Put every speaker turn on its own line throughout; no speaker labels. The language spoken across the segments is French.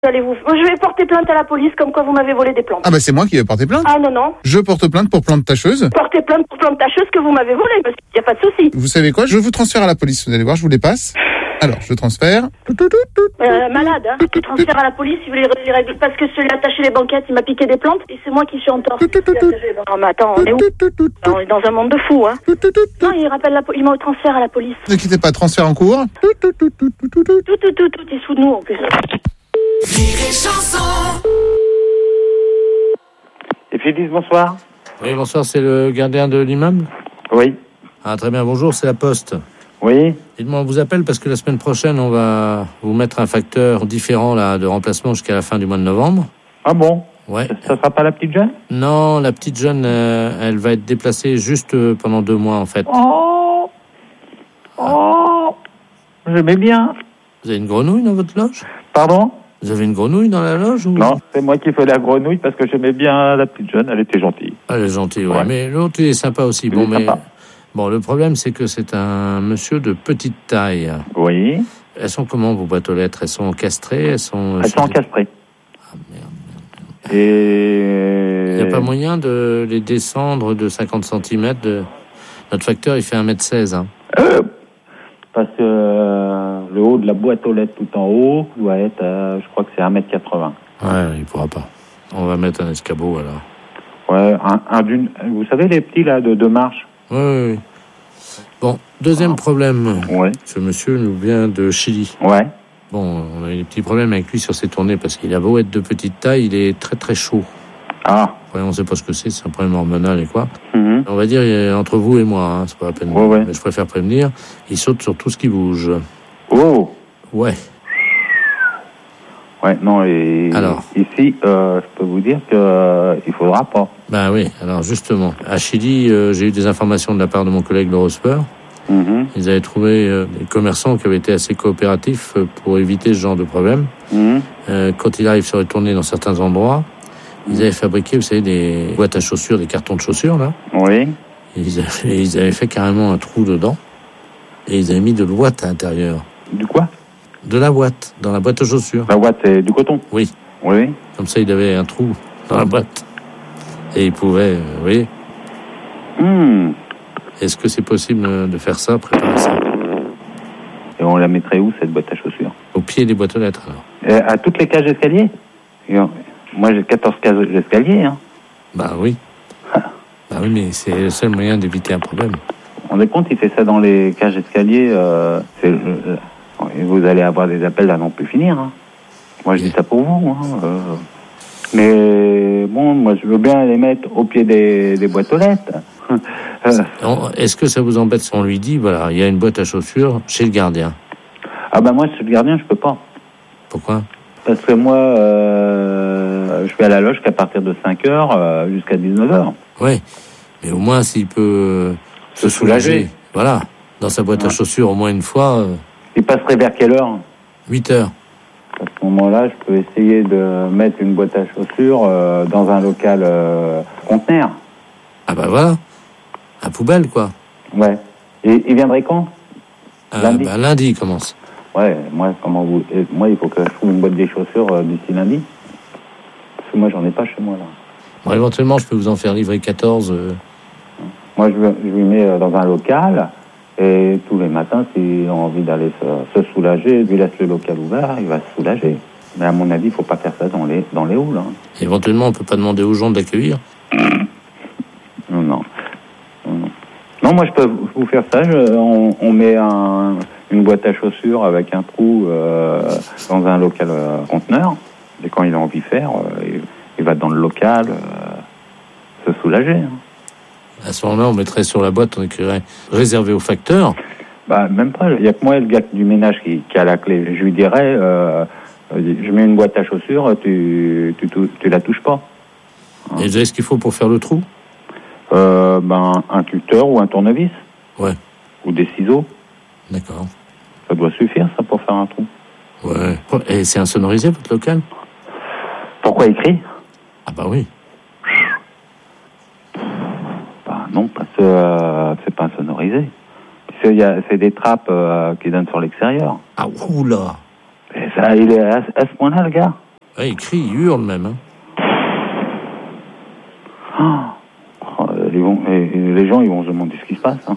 Je vais porter plainte à la police comme quoi vous m'avez volé des plantes.
Ah bah c'est moi qui vais porter plainte.
Ah non.
Je porte plainte pour plante tacheuse.
Portez plainte pour plante tacheuse que vous m'avez volé, parce qu'il n'y a pas de souci.
Vous savez quoi? Je vous transfère à la police. Vous allez voir, je vous les passe. Alors, je transfère.
Malade, hein. Je transfère à la police, si vous les règles, parce que celui attaché les banquettes, il m'a piqué des plantes, et c'est moi qui suis en tort. Non mais attends, on est où? On est dans un monde de fous, hein. Non, il m'a transféré à la police.
Ne quittez pas, transfert en cours.
Tout est sous nous, en plus.
Et Félix, bonsoir.
Oui, bonsoir, c'est le gardien de l'immeuble?
Oui.
Ah, très bien, bonjour, c'est la Poste.
Oui.
Dites-moi, on vous appelle parce que la semaine prochaine, on va vous mettre un facteur différent là, de remplacement jusqu'à la fin du mois de novembre.
Ah bon?
Ouais.
Ça sera pas la petite jeune?
Non, la petite jeune, elle va être déplacée juste pendant 2 mois, en fait.
J'aimais bien.
Vous avez une grenouille dans votre loge?
Pardon?
Vous avez une grenouille dans la loge ou...
Non, c'est moi qui fais la grenouille parce que j'aimais bien la petite jeune, elle était gentille.
Elle est gentille, ouais. Mais l'autre, il est sympa aussi.
Il est sympa.
Bon, le problème, c'est que c'est un monsieur de petite taille.
Oui.
Elles sont comment, vos boîtes aux lettres? Elles sont castrées? Elles sont
encastrées.
Ah, merde.
Et...
Il n'y a pas moyen de les descendre de 50 cm Notre facteur, il fait 1m16. Hein.
Parce que le haut de la boîte aux lettres tout en haut doit être, je crois que c'est 1m80.
Ouais, il pourra pas. On va mettre un escabeau, alors.
Ouais, vous savez les petits, là, de 2 marches?
Oui. Bon, deuxième problème.
Ouais.
Ce monsieur nous vient de Chili.
Ouais.
Bon, on a eu des petits problèmes avec lui sur ses tournées parce qu'il a beau être de petite taille, il est très très chaud.
Ah.
Ouais, on sait pas ce que c'est un problème hormonal et quoi.
Mm-hmm.
On va dire entre vous et moi, hein, c'est pas la peine.
Ouais.
Mais je préfère prévenir, il saute sur tout ce qui bouge.
Oh.
Ouais.
Ouais, non, et
alors,
ici, je peux vous dire que il faudra pas.
Ben oui, alors justement, à Chili, j'ai eu des informations de la part de mon collègue Laurent Speur.
Mm-hmm.
Ils avaient trouvé des commerçants qui avaient été assez coopératifs pour éviter ce genre de problème.
Mm-hmm.
Quand il arrive sur les tournées dans certains endroits, ils avaient fabriqué, vous savez, des boîtes à chaussures, des cartons de chaussures, là.
Oui.
Et ils avaient fait carrément un trou dedans. Et ils avaient mis de l'ouate à l'intérieur.
Du quoi?
De la ouate, dans la boîte à chaussures.
La ouate, c'est du coton?
Oui.
Oui.
Comme ça, il avait un trou dans la boîte. Et il pouvait, vous voyez. Est-ce que c'est possible de faire ça, préparer ça?
Et on la mettrait où, cette boîte à chaussures?
Au pied des boîtes aux lettres, alors.
Et à toutes les cages d'escalier? Moi, j'ai 14 cages d'escalier, hein.
Bah oui. Bah oui, mais c'est le seul moyen d'éviter un problème.
On est compte, il fait ça dans les cages d'escalier, vous allez avoir des appels à non plus finir, hein. Moi, je dis ça pour vous, hein. Mais bon, moi, je veux bien les mettre au pied des boîtes aux lettres.
Est-ce que ça vous embête si on lui dit, voilà, il y a une boîte à chaussures chez le gardien?
Ah ben moi, chez le gardien, je peux pas.
Pourquoi?
Parce que moi, je vais à la loge qu'à partir de 5h jusqu'à 19h.
Oui, mais au moins s'il peut se soulager. Voilà, dans sa boîte à chaussures au moins une fois.
Il passerait vers quelle heure?
8h.
À ce moment-là, je peux essayer de mettre une boîte à chaussures dans un local conteneur.
Ah bah voilà, à poubelle quoi.
Ouais. Et il viendrait quand? Lundi.
Lundi il commence.
Ouais, moi, il faut que je trouve une boîte des chaussures d'ici lundi. Parce que moi, j'en ai pas chez moi, là.
Bon, éventuellement, je peux vous en faire livrer 14.
Moi, je lui mets dans un local. Et tous les matins, s'il a envie d'aller se soulager, lui laisse le local ouvert, il va se soulager. Mais à mon avis, il faut pas faire ça dans les halls. Hein.
Éventuellement, on peut pas demander aux gens de l'accueillir.
Non, moi, je peux vous faire ça. On met une boîte à chaussures avec un trou dans un local conteneur. Et quand il a envie de faire, il va dans le local se soulager. Hein.
À ce moment-là, on mettrait sur la boîte, on écrirait réservé au facteur.
Bah, même pas. Il y a que moi, le gars du ménage qui a la clé. Je lui dirais, je mets une boîte à chaussures, tu la touches pas.
Hein. Et vous avez ce qu'il faut pour faire le trou?
Un tuteur ou un tournevis.
Ouais.
Ou des ciseaux.
D'accord.
Ça doit suffire, ça, pour faire un trou.
Ouais. Et c'est insonorisé, votre local?
Pourquoi écrit?
Ah bah oui.
Non, parce que c'est pas insonorisé. C'est des trappes qui donnent sur l'extérieur.
Ah, oula!
Et ça, il est à ce point-là, le gars.
Ouais, il crie, il hurle même. Hein.
Les gens, ils vont se demander ce qui se passe. Hein.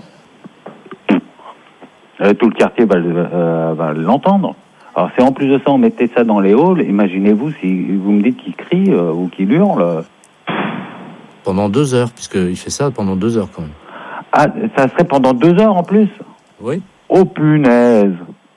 Tout le quartier va l'entendre. Alors, si en plus de ça, on mettait ça dans les halls, imaginez-vous si vous me dites qu'il crie ou qu'il hurle.
Pendant 2 heures, puisqu'il fait ça pendant 2 heures quand même.
Ah, ça serait pendant 2 heures en plus ?
Oui.
Oh punaise !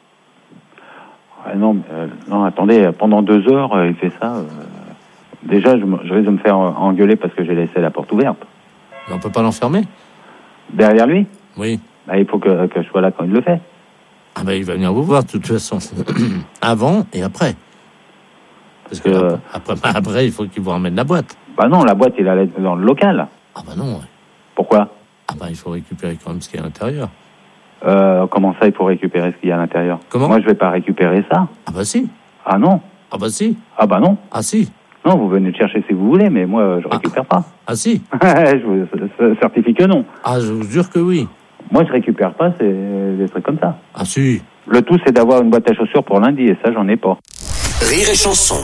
Non, attendez, pendant 2 heures, il fait ça. Déjà, je risque de me faire engueuler parce que j'ai laissé la porte ouverte.
Mais on peut pas l'enfermer ?
Derrière lui ?
Oui.
Il faut que je sois là quand il le fait.
Ah ben, il va venir vous voir de toute façon. Avant et après. Parce que après, il faut qu'il vous ramène la boîte.
Bah non, la boîte, il allait dans le local.
Ah bah non.
Pourquoi ?
Ah bah il faut récupérer quand même ce qu'il y a à l'intérieur.
Comment ça, il faut récupérer ce qu'il y a à l'intérieur ?
Comment ?
Moi, je vais pas récupérer ça.
Ah bah si.
Ah non.
Ah bah si.
Ah bah non.
Ah si.
Non, vous venez le chercher si vous voulez, mais moi, je récupère pas.
Ah si.
Je vous certifie que non.
Ah, je vous jure que oui.
Moi, je récupère pas, c'est des trucs comme ça.
Ah si.
Le tout, c'est d'avoir une boîte à chaussures pour lundi, et ça, j'en ai pas.
Rire et chanson.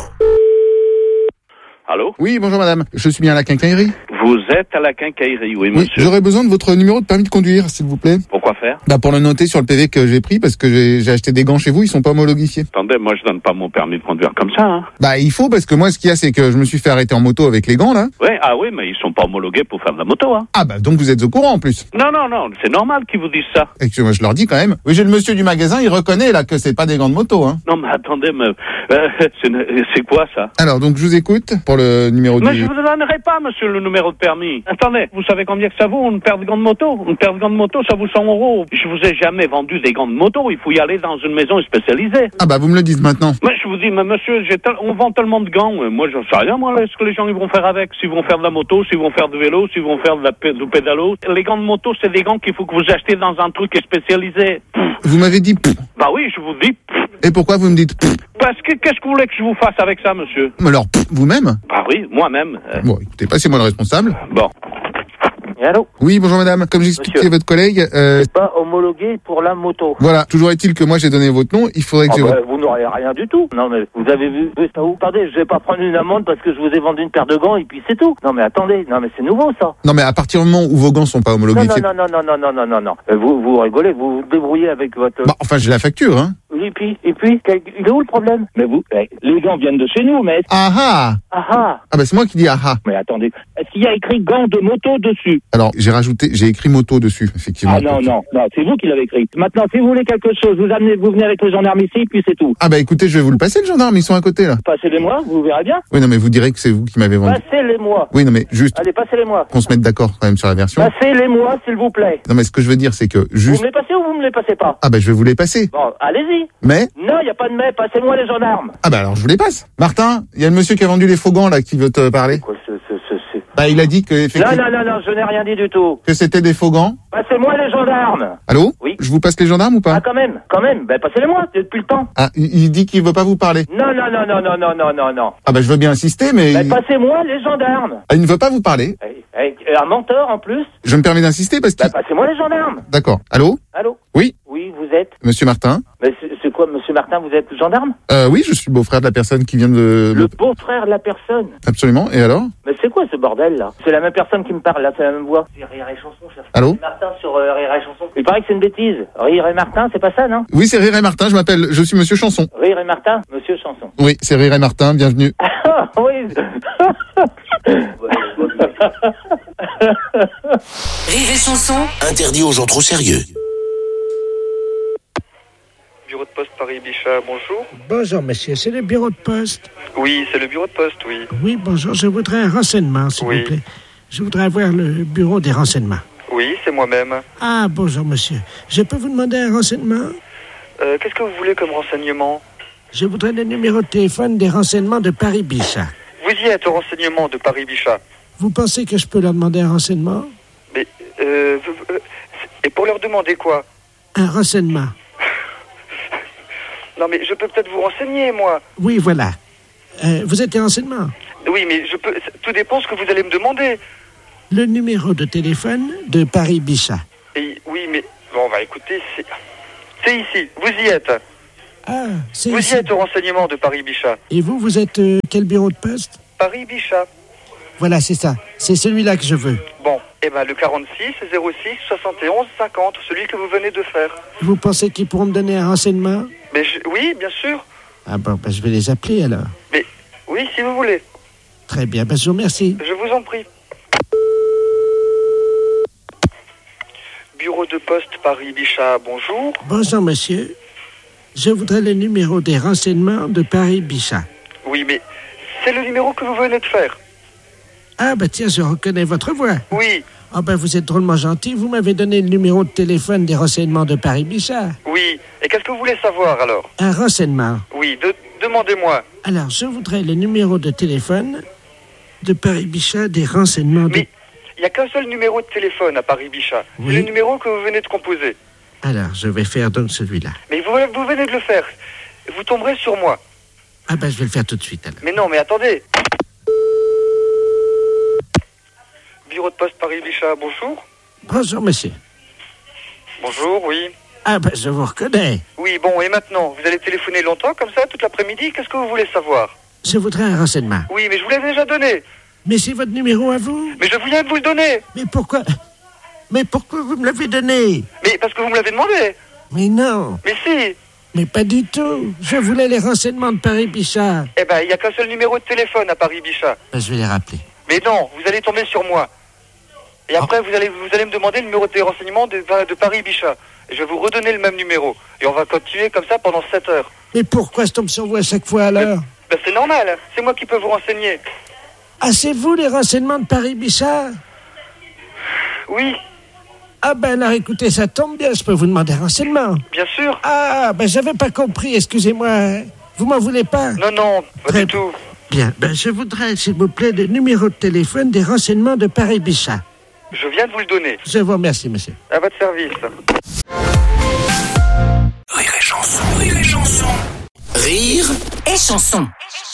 Allô ?
Oui, bonjour madame. Je suis bien à la quincaillerie.
Vous êtes à la quincaillerie, oui,
Oui,
monsieur.
j'aurais besoin de votre numéro de permis de conduire, s'il vous plaît.
Pourquoi faire ?
Pour le noter sur le PV que j'ai pris, parce que j'ai acheté des gants chez vous, ils sont pas homologifiés.
Attendez, moi, je donne pas mon permis de conduire comme ça, hein.
Il faut, parce que moi, ce qu'il y a, c'est que je me suis fait arrêter en moto avec les gants, là.
Ouais, ah oui, mais ils sont pas homologués pour faire de la moto, hein.
Donc vous êtes au courant, en plus.
Non, c'est normal qu'ils vous disent ça.
Et que moi, je leur dis quand même. Oui, j'ai le monsieur du magasin, il reconnaît, là, que c'est pas des gants de moto, hein.
Non, mais attendez, c'est quoi, ça ?
Alors, donc, je vous écoute pour le numéro
Mais
du...
je vous donnerai pas, monsieur, le numéro de permis. Attendez, vous savez combien que ça vaut, une paire de gants de moto ? Une paire de gants de moto, ça vaut 100 €. Je vous ai jamais vendu des gants de moto, il faut y aller dans une maison spécialisée.
vous me le dites maintenant.
Mais je vous dis, mais monsieur, on vend tellement de gants, moi j'en sais rien, moi, ce que les gens ils vont faire avec. S'ils vont faire de la moto, s'ils vont faire du vélo, s'ils vont faire du pédalo. Les gants de moto, c'est des gants qu'il faut que vous achetez dans un truc spécialisé.
Vous m'avez dit...
Bah oui, je vous dis...
Et pourquoi vous me dites...
Parce que, qu'est-ce que vous voulez que je vous fasse avec ça, monsieur ?
Alors, vous-même ?
Bah oui, moi-même.
Bon, écoutez, passez-moi le responsable.
Bon.
Allô ?
Oui, bonjour madame. Comme j'expliquais à votre collègue...
C'est pas homologué pour la moto.
Voilà, toujours est-il que moi j'ai donné votre nom, il faudrait que
Vous n'aurez rien du tout. Non mais vous avez vu ça où ? Attendez, je vais pas prendre une amende parce que je vous ai vendu une paire de gants et puis c'est tout. Non mais attendez, non mais c'est nouveau ça.
Non mais à partir du moment où vos gants sont pas homologifiés...
Non. Vous rigolez, vous vous débrouillez avec votre...
Enfin j'ai la facture, hein.
Et puis, il est où le problème ? Mais vous, les gants viennent de chez nous, mais...
Ah c'est moi qui dis
Mais attendez, est-ce qu'il y a écrit gants de moto dessus ?
Alors j'ai écrit moto dessus, effectivement.
Ah non, c'est vous qui l'avez écrit. Maintenant, si vous voulez quelque chose, vous venez avec le gendarme ici, puis c'est tout.
Écoutez, je vais vous le passer le gendarme, ils sont à côté là.
Passez-les-moi, vous verrez bien.
Oui non mais vous direz que c'est vous qui m'avez vendu.
Passez-les-moi.
Oui non mais juste...
Allez, passez-les-moi.
Qu'on se mette d'accord quand même sur la version.
Passez-les-moi, s'il vous plaît.
Non mais ce que je veux dire c'est que
Vous
juste...
me les passez ou vous me les passez pas ?
je vais vous les passer.
Bon, allez-y.
Mais...
Non, il n'y a pas de mais, passez-moi les gendarmes.
Alors je vous les passe. Martin, il y a le monsieur qui a vendu les faux gants là qui veut te parler.
Quoi,
Il a dit que effectivement...
Non, je n'ai rien dit du tout.
Que c'était des faux gants.
Passez-moi les gendarmes.
Allô ?
Oui.
Je vous passe les gendarmes ou pas ?
Ah, quand même. Passez-les-moi, depuis le temps.
Il dit qu'il veut pas vous parler.
Non.
Je veux bien insister, mais...
Passez-moi les gendarmes.
Il ne veut pas vous parler.
Un menteur, en plus.
Je me permets d'insister parce que...
Passez-moi les gendarmes.
D'accord. Allô ? Oui.
Oui, vous êtes...
Monsieur Martin.
Mais c'est quoi, monsieur Martin, vous êtes gendarme ?
Oui, je suis le beau-frère de la personne qui vient de...
Le beau-frère de la personne ?
Absolument, et alors ?
Mais c'est quoi ce bordel, là ? C'est la même personne qui me parle, là, c'est la même voix. C'est Rire et Chanson, cherche.
Allô ?
Martin sur Rire et Chanson. Il paraît que c'est une bêtise. Rire et Martin, c'est pas ça, non ?
Oui, c'est Rire et Martin, je suis Monsieur Chanson.
Rire et Martin, Monsieur Chanson.
Oui, c'est Rire et Martin, bienvenue.
Oui.
Rire et chanson. Interdit aux gens trop sérieux.
Bureau de poste Paris-Bichat, bonjour.
Bonjour, monsieur, c'est le bureau de poste.
Oui, c'est le bureau de poste, oui.
Oui, bonjour, je voudrais un renseignement, s'il vous plaît. Je voudrais avoir le bureau des renseignements.
Oui, c'est moi-même.
Ah, bonjour, monsieur. Je peux vous demander un renseignement ?
Qu'est-ce que vous voulez comme renseignement ?
Je voudrais le numéro de téléphone des renseignements de Paris-Bichat.
Vous y êtes au renseignement de Paris-Bichat.
Vous pensez que je peux leur demander un renseignement ?
Mais, et pour leur demander quoi ?
Un renseignement.
Non, mais je peux peut-être vous renseigner, moi.
Oui, voilà. Vous êtes des renseignements ?
Oui, mais je peux... Tout dépend ce que vous allez me demander.
Le numéro de téléphone de Paris-Bichat.
Oui, mais... Bon, écoutez, c'est ici. Vous y êtes.
Ah, c'est
Vous y
ici.
êtes au renseignement de Paris-Bichat.
Et vous êtes quel bureau de poste?
Paris-Bichat.
Voilà, c'est ça. C'est celui-là que je veux.
Bon, eh ben le 46 06 71 50, celui que vous venez de faire.
Vous pensez qu'ils pourront me donner un renseignement?
Mais oui, bien sûr.
Ah bon, ben, je vais les appeler alors.
Mais oui, si vous voulez.
Très bien, ben, je vous remercie.
Je vous en prie. Bureau de poste Paris-Bichat, bonjour.
Bonjour, monsieur. Je voudrais le numéro des renseignements de Paris-Bichat.
Oui, mais c'est le numéro que vous venez de faire.
Ah, ben tiens, je reconnais votre voix.
Oui,
Ah, ben vous êtes drôlement gentil. Vous m'avez donné le numéro de téléphone des renseignements de Paris-Bichat.
oui. Et qu'est-ce que vous voulez savoir alors?
Un renseignement.
Oui, demandez-moi.
Alors, je voudrais le numéro de téléphone de Paris-Bichat des renseignements de...
Mais il n'y a qu'un seul numéro de téléphone à Paris-Bichat.
Oui.
C'est le numéro que vous venez de composer.
Alors, je vais faire donc celui-là.
Mais vous venez de le faire. Vous tomberez sur moi.
Ah, ben je vais le faire tout de suite alors.
Mais non, mais attendez. Bureau de poste Paris-Bichat, bonjour.
Bonjour, monsieur.
Bonjour, oui.
Ah, ben je vous reconnais.
Oui, bon, et maintenant, vous allez téléphoner longtemps comme ça, toute l'après-midi? Qu'est-ce que vous voulez savoir?
Je voudrais un renseignement.
Oui, mais je vous l'ai déjà donné.
Mais c'est votre numéro à vous?
Mais je viens de vous le donner.
Mais pourquoi vous me l'avez donné?
Mais parce que vous me l'avez demandé.
Mais non,
Mais si.
mais pas du tout. Je voulais les renseignements de Paris-Bichat.
Eh ben, il n'y a qu'un seul numéro de téléphone à Paris-Bichat.
Ben, je vais les rappeler.
Mais non, vous allez tomber sur moi. Et après, vous allez me demander le numéro de renseignement de Paris-Bichat. Et je vais vous redonner le même numéro. Et on va continuer comme ça pendant 7 heures.
Mais pourquoi je tombe sur vous à chaque fois alors?
Ben, c'est normal, c'est moi qui peux vous renseigner.
Ah, c'est vous les renseignements de Paris-Bichat?
Oui,
Ah, ben alors écoutez, ça tombe bien, je peux vous demander un renseignement.
bien sûr.
Ah, ben j'avais pas compris, excusez-moi. Vous m'en voulez pas?
Non, non, pas
Très
du tout.
Bien, ben je voudrais, s'il vous plaît, le numéro de téléphone des renseignements de Paris-Bichat.
Je viens de vous le donner.
Je vous remercie, monsieur.
À votre service.
Rire et chanson, rire et chanson. Rire
Et chanson.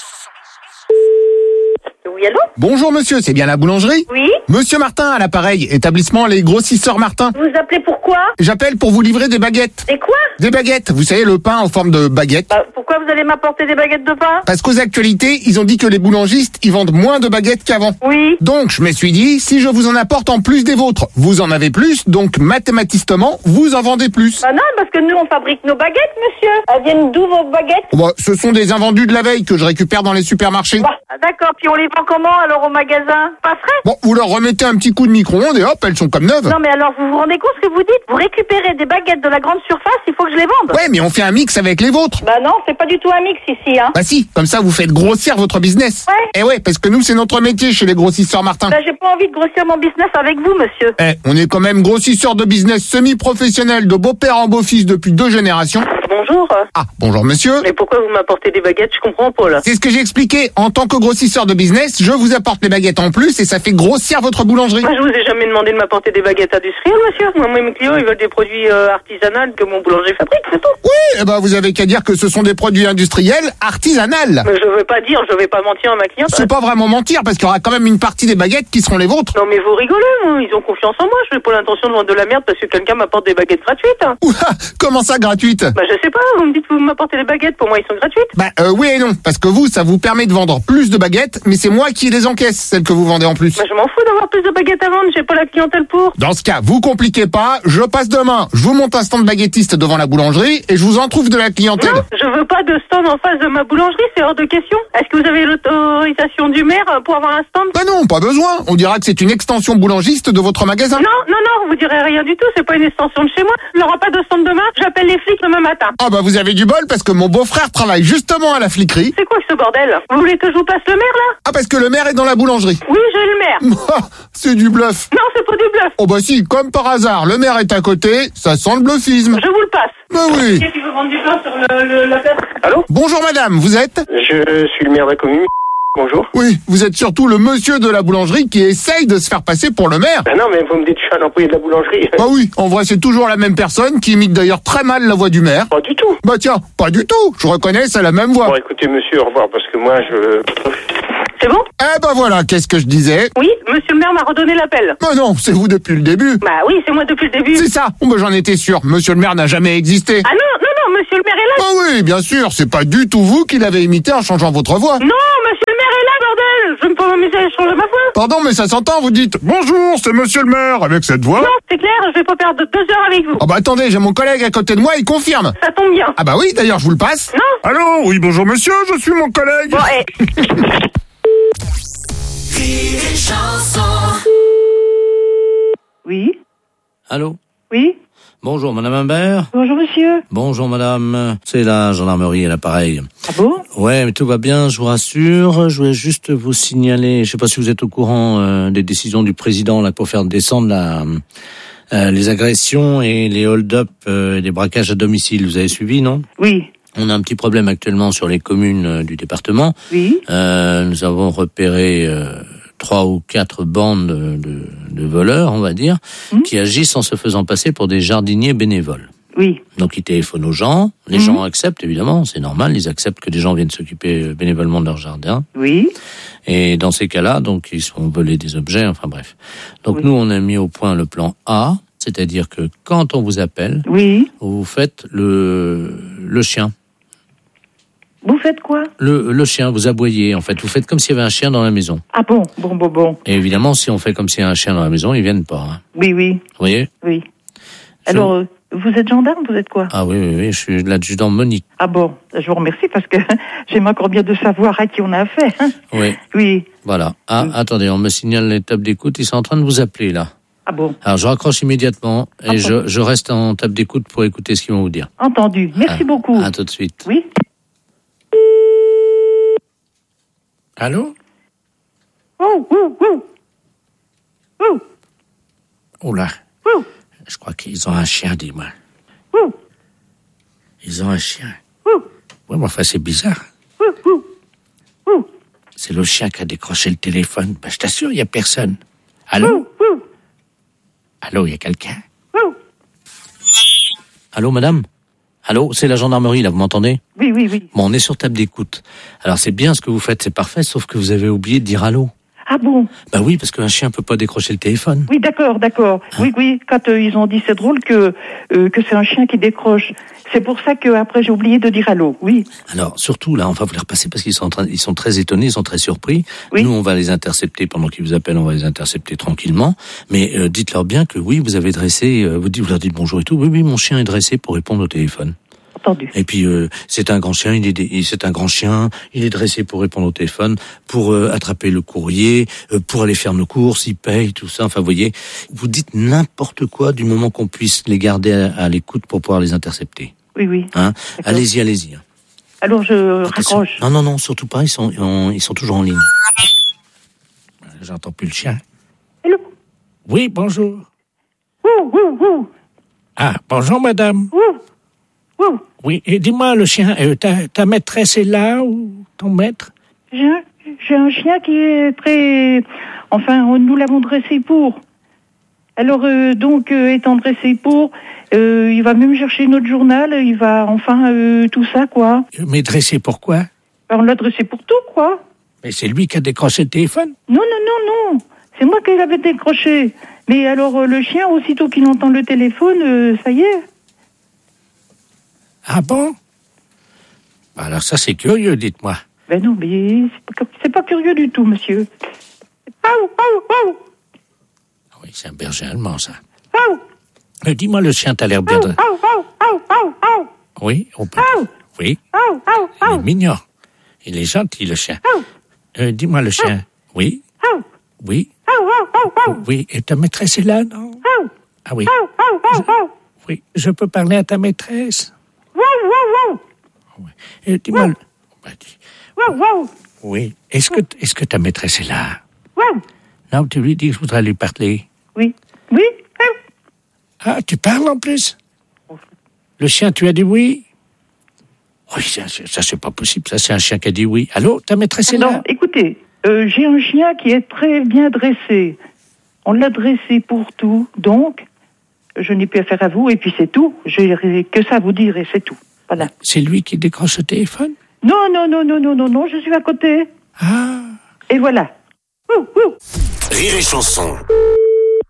Oui, allô?
Bonjour monsieur, c'est bien la boulangerie?
Oui?
Monsieur Martin à l'appareil, établissement Les Grossisseurs Martin.
Vous appelez pourquoi?
J'appelle pour vous livrer des baguettes.
Et quoi?
Des baguettes, vous savez, le pain en forme de baguette.
Pourquoi vous allez m'apporter des baguettes de pain?
Parce qu'aux actualités, ils ont dit que les boulangistes, ils vendent moins de baguettes qu'avant.
Oui.
Donc, je me suis dit, si je vous en apporte en plus des vôtres, vous en avez plus, donc mathématiquement, vous en vendez plus.
Bah non, parce que nous, on fabrique nos baguettes, monsieur. Elles viennent d'où, vos baguettes?
Bah, ce sont des invendus de la veille que je récupère dans les supermarchés.
Ah, d'accord, puis on les vend comment, alors, au magasin? Pas frais?
Bon, vous leur remettez un petit coup de micro-ondes et hop, elles sont comme neuves.
Non, mais alors, vous vous rendez compte ce que vous dites? Vous récupérez des baguettes de la grande surface, il faut que je les vende.
Ouais, mais on fait un mix avec les vôtres.
Bah non, c'est pas du tout un mix ici, hein.
Bah si, comme ça vous faites grossir votre business.
Ouais.
Eh ouais, parce que nous c'est notre métier chez les grossisseurs Martin.
Bah, j'ai pas envie de grossir mon business avec vous, monsieur.
Eh, on est quand même grossisseurs de business semi-professionnels de beau-père en beau-fils depuis 2 générations.
Bonjour.
Ah, bonjour monsieur.
Mais pourquoi vous m'apportez des baguettes? Je comprends pas, là.
C'est ce que j'ai expliqué. En tant que grossisseur de business, je vous apporte les baguettes en plus et ça fait grossir votre boulangerie.
Moi, je vous ai jamais demandé de m'apporter des baguettes industrielles, monsieur. Moi, mes clients, ils veulent des produits artisanaux que mon boulanger fabrique, c'est tout.
Oui, eh ben vous avez qu'à dire que ce sont des produits industriels artisanales.
Mais je veux pas dire, je vais pas mentir à ma cliente.
C'est pas vraiment mentir parce qu'il y aura quand même une partie des baguettes qui seront les vôtres.
Non, mais vous rigolez, moi. Ils ont confiance en moi. Je n'ai pas l'intention de vendre de la merde parce que quelqu'un m'apporte des baguettes gratuites.
Ouah, comment ça gratuite?
Bah, je sais pas. Vous me dites que vous m'apportez des baguettes. Pour moi, ils sont gratuites.
Bah oui et non, parce que vous, ça vous permet de vendre plus de baguettes, mais c'est moi qui les encaisse, celles que vous vendez en plus.
Bah, je m'en fous d'avoir plus de baguettes à vendre. J'ai pas la clientèle pour.
Dans ce cas, vous compliquez pas, je passe demain, je vous monte un stand baguettiste devant la boulangerie et je vous en trouve de la clientèle.
Non, je veux pas de stand en face de ma boulangerie, c'est hors de question. Est-ce que vous avez l'autorisation du maire pour avoir un stand?
Bah non, pas besoin, on dira que c'est une extension boulangiste de votre magasin.
Non, vous direz rien du tout, c'est pas une extension de chez moi. Il n'y aura pas de stand demain, j'appelle les flics demain matin.
Ah bah vous avez du bol parce que mon beau-frère travaille justement à la fliquerie.
C'est quoi ce bordel? Vous voulez que je vous passe le maire là?
Ah parce que le maire est dans la boulangerie.
Oui, j'ai le maire.
C'est du bluff.
Non, c'est pas du bluff.
Oh bah si, comme par hasard, le maire est à côté, ça sent le bluffisme.
Je vous le passe.
Bah oui.
Qui veut vendre du pain sur la place?
Allô?
Bonjour madame, vous êtes?
Je suis le maire de la commune. Bonjour.
Oui, vous êtes surtout le monsieur de la boulangerie qui essaye de se faire passer pour le maire.
Ben non, mais vous me dites que je suis un employé de la boulangerie.
Bah oui, en vrai c'est toujours la même personne qui imite d'ailleurs très mal la voix du maire.
Pas du tout.
Bah tiens, pas du tout, je reconnais, c'est la même voix.
Bon, écoutez monsieur, au revoir, parce que moi je...
C'est bon?
Eh ben voilà, qu'est-ce que je disais?
Oui, monsieur le maire m'a redonné l'appel.
Bah non, c'est vous depuis le début.
Bah oui, c'est moi depuis le début.
C'est ça, oh, bah j'en étais sûr, monsieur le maire n'a jamais existé.
Ah non, monsieur le maire est là,
Ah oui, bien sûr, c'est pas du tout vous qui l'avez imité en changeant votre voix.
Non, monsieur le maire est là, bordel. Je me prends un message sur ma voix.
Pardon, mais ça s'entend, vous dites « Bonjour, c'est monsieur le maire » avec cette voix.
Non, c'est clair, je vais pas perdre 2 heures avec vous.
Oh bah attendez, j'ai mon collègue à côté de moi, il confirme.
Ça tombe bien.
Ah bah oui, d'ailleurs, je vous le passe.
Non.
Allô, oui, bonjour monsieur, je suis mon collègue.
Bon,
Rire et chanson.
Oui.
Allô?
Oui.
Bonjour, madame Imbert.
Bonjour, monsieur.
Bonjour, madame. C'est la gendarmerie à l'appareil.
Ah bon?
Ouais, mais tout va bien, je vous rassure. Je voulais juste vous signaler, je sais pas si vous êtes au courant des décisions du président là pour faire descendre les agressions et les hold-up et les braquages à domicile. Vous avez suivi, non?
Oui.
On a un petit problème actuellement sur les communes du département.
Oui.
Nous avons repéré 3 ou 4 bandes de voleurs, on va dire, qui agissent en se faisant passer pour des jardiniers bénévoles.
Oui.
Donc ils téléphonent aux gens, les gens acceptent évidemment, c'est normal, ils acceptent que des gens viennent s'occuper bénévolement de leur jardin.
Oui.
Et dans ces cas-là, donc ils se font voler des objets, enfin bref. Donc nous on a mis au point le plan A, c'est-à-dire que quand on vous appelle, vous faites le chien.
Vous faites quoi?
Le chien, vous aboyez en fait, vous faites comme s'il y avait un chien dans la maison.
Ah bon, bon.
Et évidemment, si on fait comme s'il y a un chien dans la maison, ils viennent pas. Hein.
Oui.
Vous voyez?
Oui. Alors, vous êtes gendarme, vous êtes quoi?
Ah oui, je suis l'adjudant Monique.
Ah bon, je vous remercie parce que j'aime encore bien de savoir à qui on a affaire. Hein.
Oui.
Oui.
Voilà. Ah, attendez, on me signale les tables d'écoute, ils sont en train de vous appeler là.
Ah bon.
Alors je raccroche immédiatement et je reste en table d'écoute pour écouter ce qu'ils vont vous dire.
Entendu. Merci beaucoup.
À tout de suite.
Oui.
Allô? Oh là. Je crois qu'ils ont un chien, dis-moi. Ils ont un chien. Ouais, mais enfin, c'est bizarre. C'est le chien qui a décroché le téléphone. Ben, je t'assure, il n'y a personne. Allô? Allô, il y a quelqu'un? Allô, madame? Allô, c'est la gendarmerie, là, vous m'entendez?
Oui.
Bon, on est sur table d'écoute. Alors, c'est bien ce que vous faites, c'est parfait, sauf que vous avez oublié de dire allô.
Ah bon?
Bah oui, parce qu'un chien peut pas décrocher le téléphone.
Oui, d'accord. Oui. Quand ils ont dit, c'est drôle que c'est un chien qui décroche. C'est pour ça que après j'ai oublié de dire allô. Oui.
Alors, surtout, là, on va vous les repasser parce qu'ils sont très étonnés, ils sont très surpris. Oui. Nous, on va les intercepter pendant qu'ils vous appellent, on va les intercepter tranquillement. Mais dites-leur bien que oui, vous avez dressé, vous leur dites bonjour et tout. Oui, mon chien est dressé pour répondre au téléphone.
Entendu.
Et puis c'est un grand chien, il est dressé pour répondre au téléphone, pour attraper le courrier, pour aller faire nos courses, il paye, tout ça. Enfin, vous voyez, vous dites n'importe quoi du moment qu'on puisse les garder à l'écoute pour pouvoir les intercepter.
Oui.
Hein? Allez-y.
Alors je raccroche.
Non, surtout pas. Ils sont toujours en ligne. J'entends plus le chien.
Allô?
Oui, bonjour.
Ah, bonjour, madame. Oui, et dis-moi, le chien, ta maîtresse est là ou ton maître?
J'ai un chien qui est très... Enfin, nous l'avons dressé pour. Alors, étant dressé pour, il va même chercher notre journal, il va, tout ça, quoi.
Mais dressé pour quoi?
On l'a dressé pour tout, quoi.
Mais c'est lui qui a décroché le téléphone?
Non. C'est moi qui l'avais décroché. Mais alors, le chien, aussitôt qu'il entend le téléphone, ça y est.
Ah bon? Alors ça, c'est curieux, dites-moi.
Ben non, mais c'est pas curieux du tout, monsieur.
Oui, c'est un berger allemand, ça. Dis-moi, le chien, t'as l'air bien de... Oui, on peut... Oui. Il est mignon. Il est gentil, le chien. Dis-moi, le chien. Oui. Oui. Oui, et ta maîtresse est là, non? Ah oui. Oui, je peux parler à ta maîtresse? Oui. Dis-moi... Oui. Est-ce que ta maîtresse est là? Non, tu lui dis que je voudrais lui parler.
Oui.
Ah, tu parles en plus? Le chien, tu as dit oui? Oui, ça c'est pas possible. Ça, c'est un chien qui a dit oui. Allô, ta maîtresse est là?
Non, écoutez, j'ai un chien qui est très bien dressé. On l'a dressé pour tout, donc je n'ai plus affaire à vous, et puis c'est tout. J'ai que ça à vous dire, et c'est tout. Voilà.
C'est lui qui décroche le téléphone?
Non, je suis à côté.
Ah.
Et voilà.
Rire et chanson.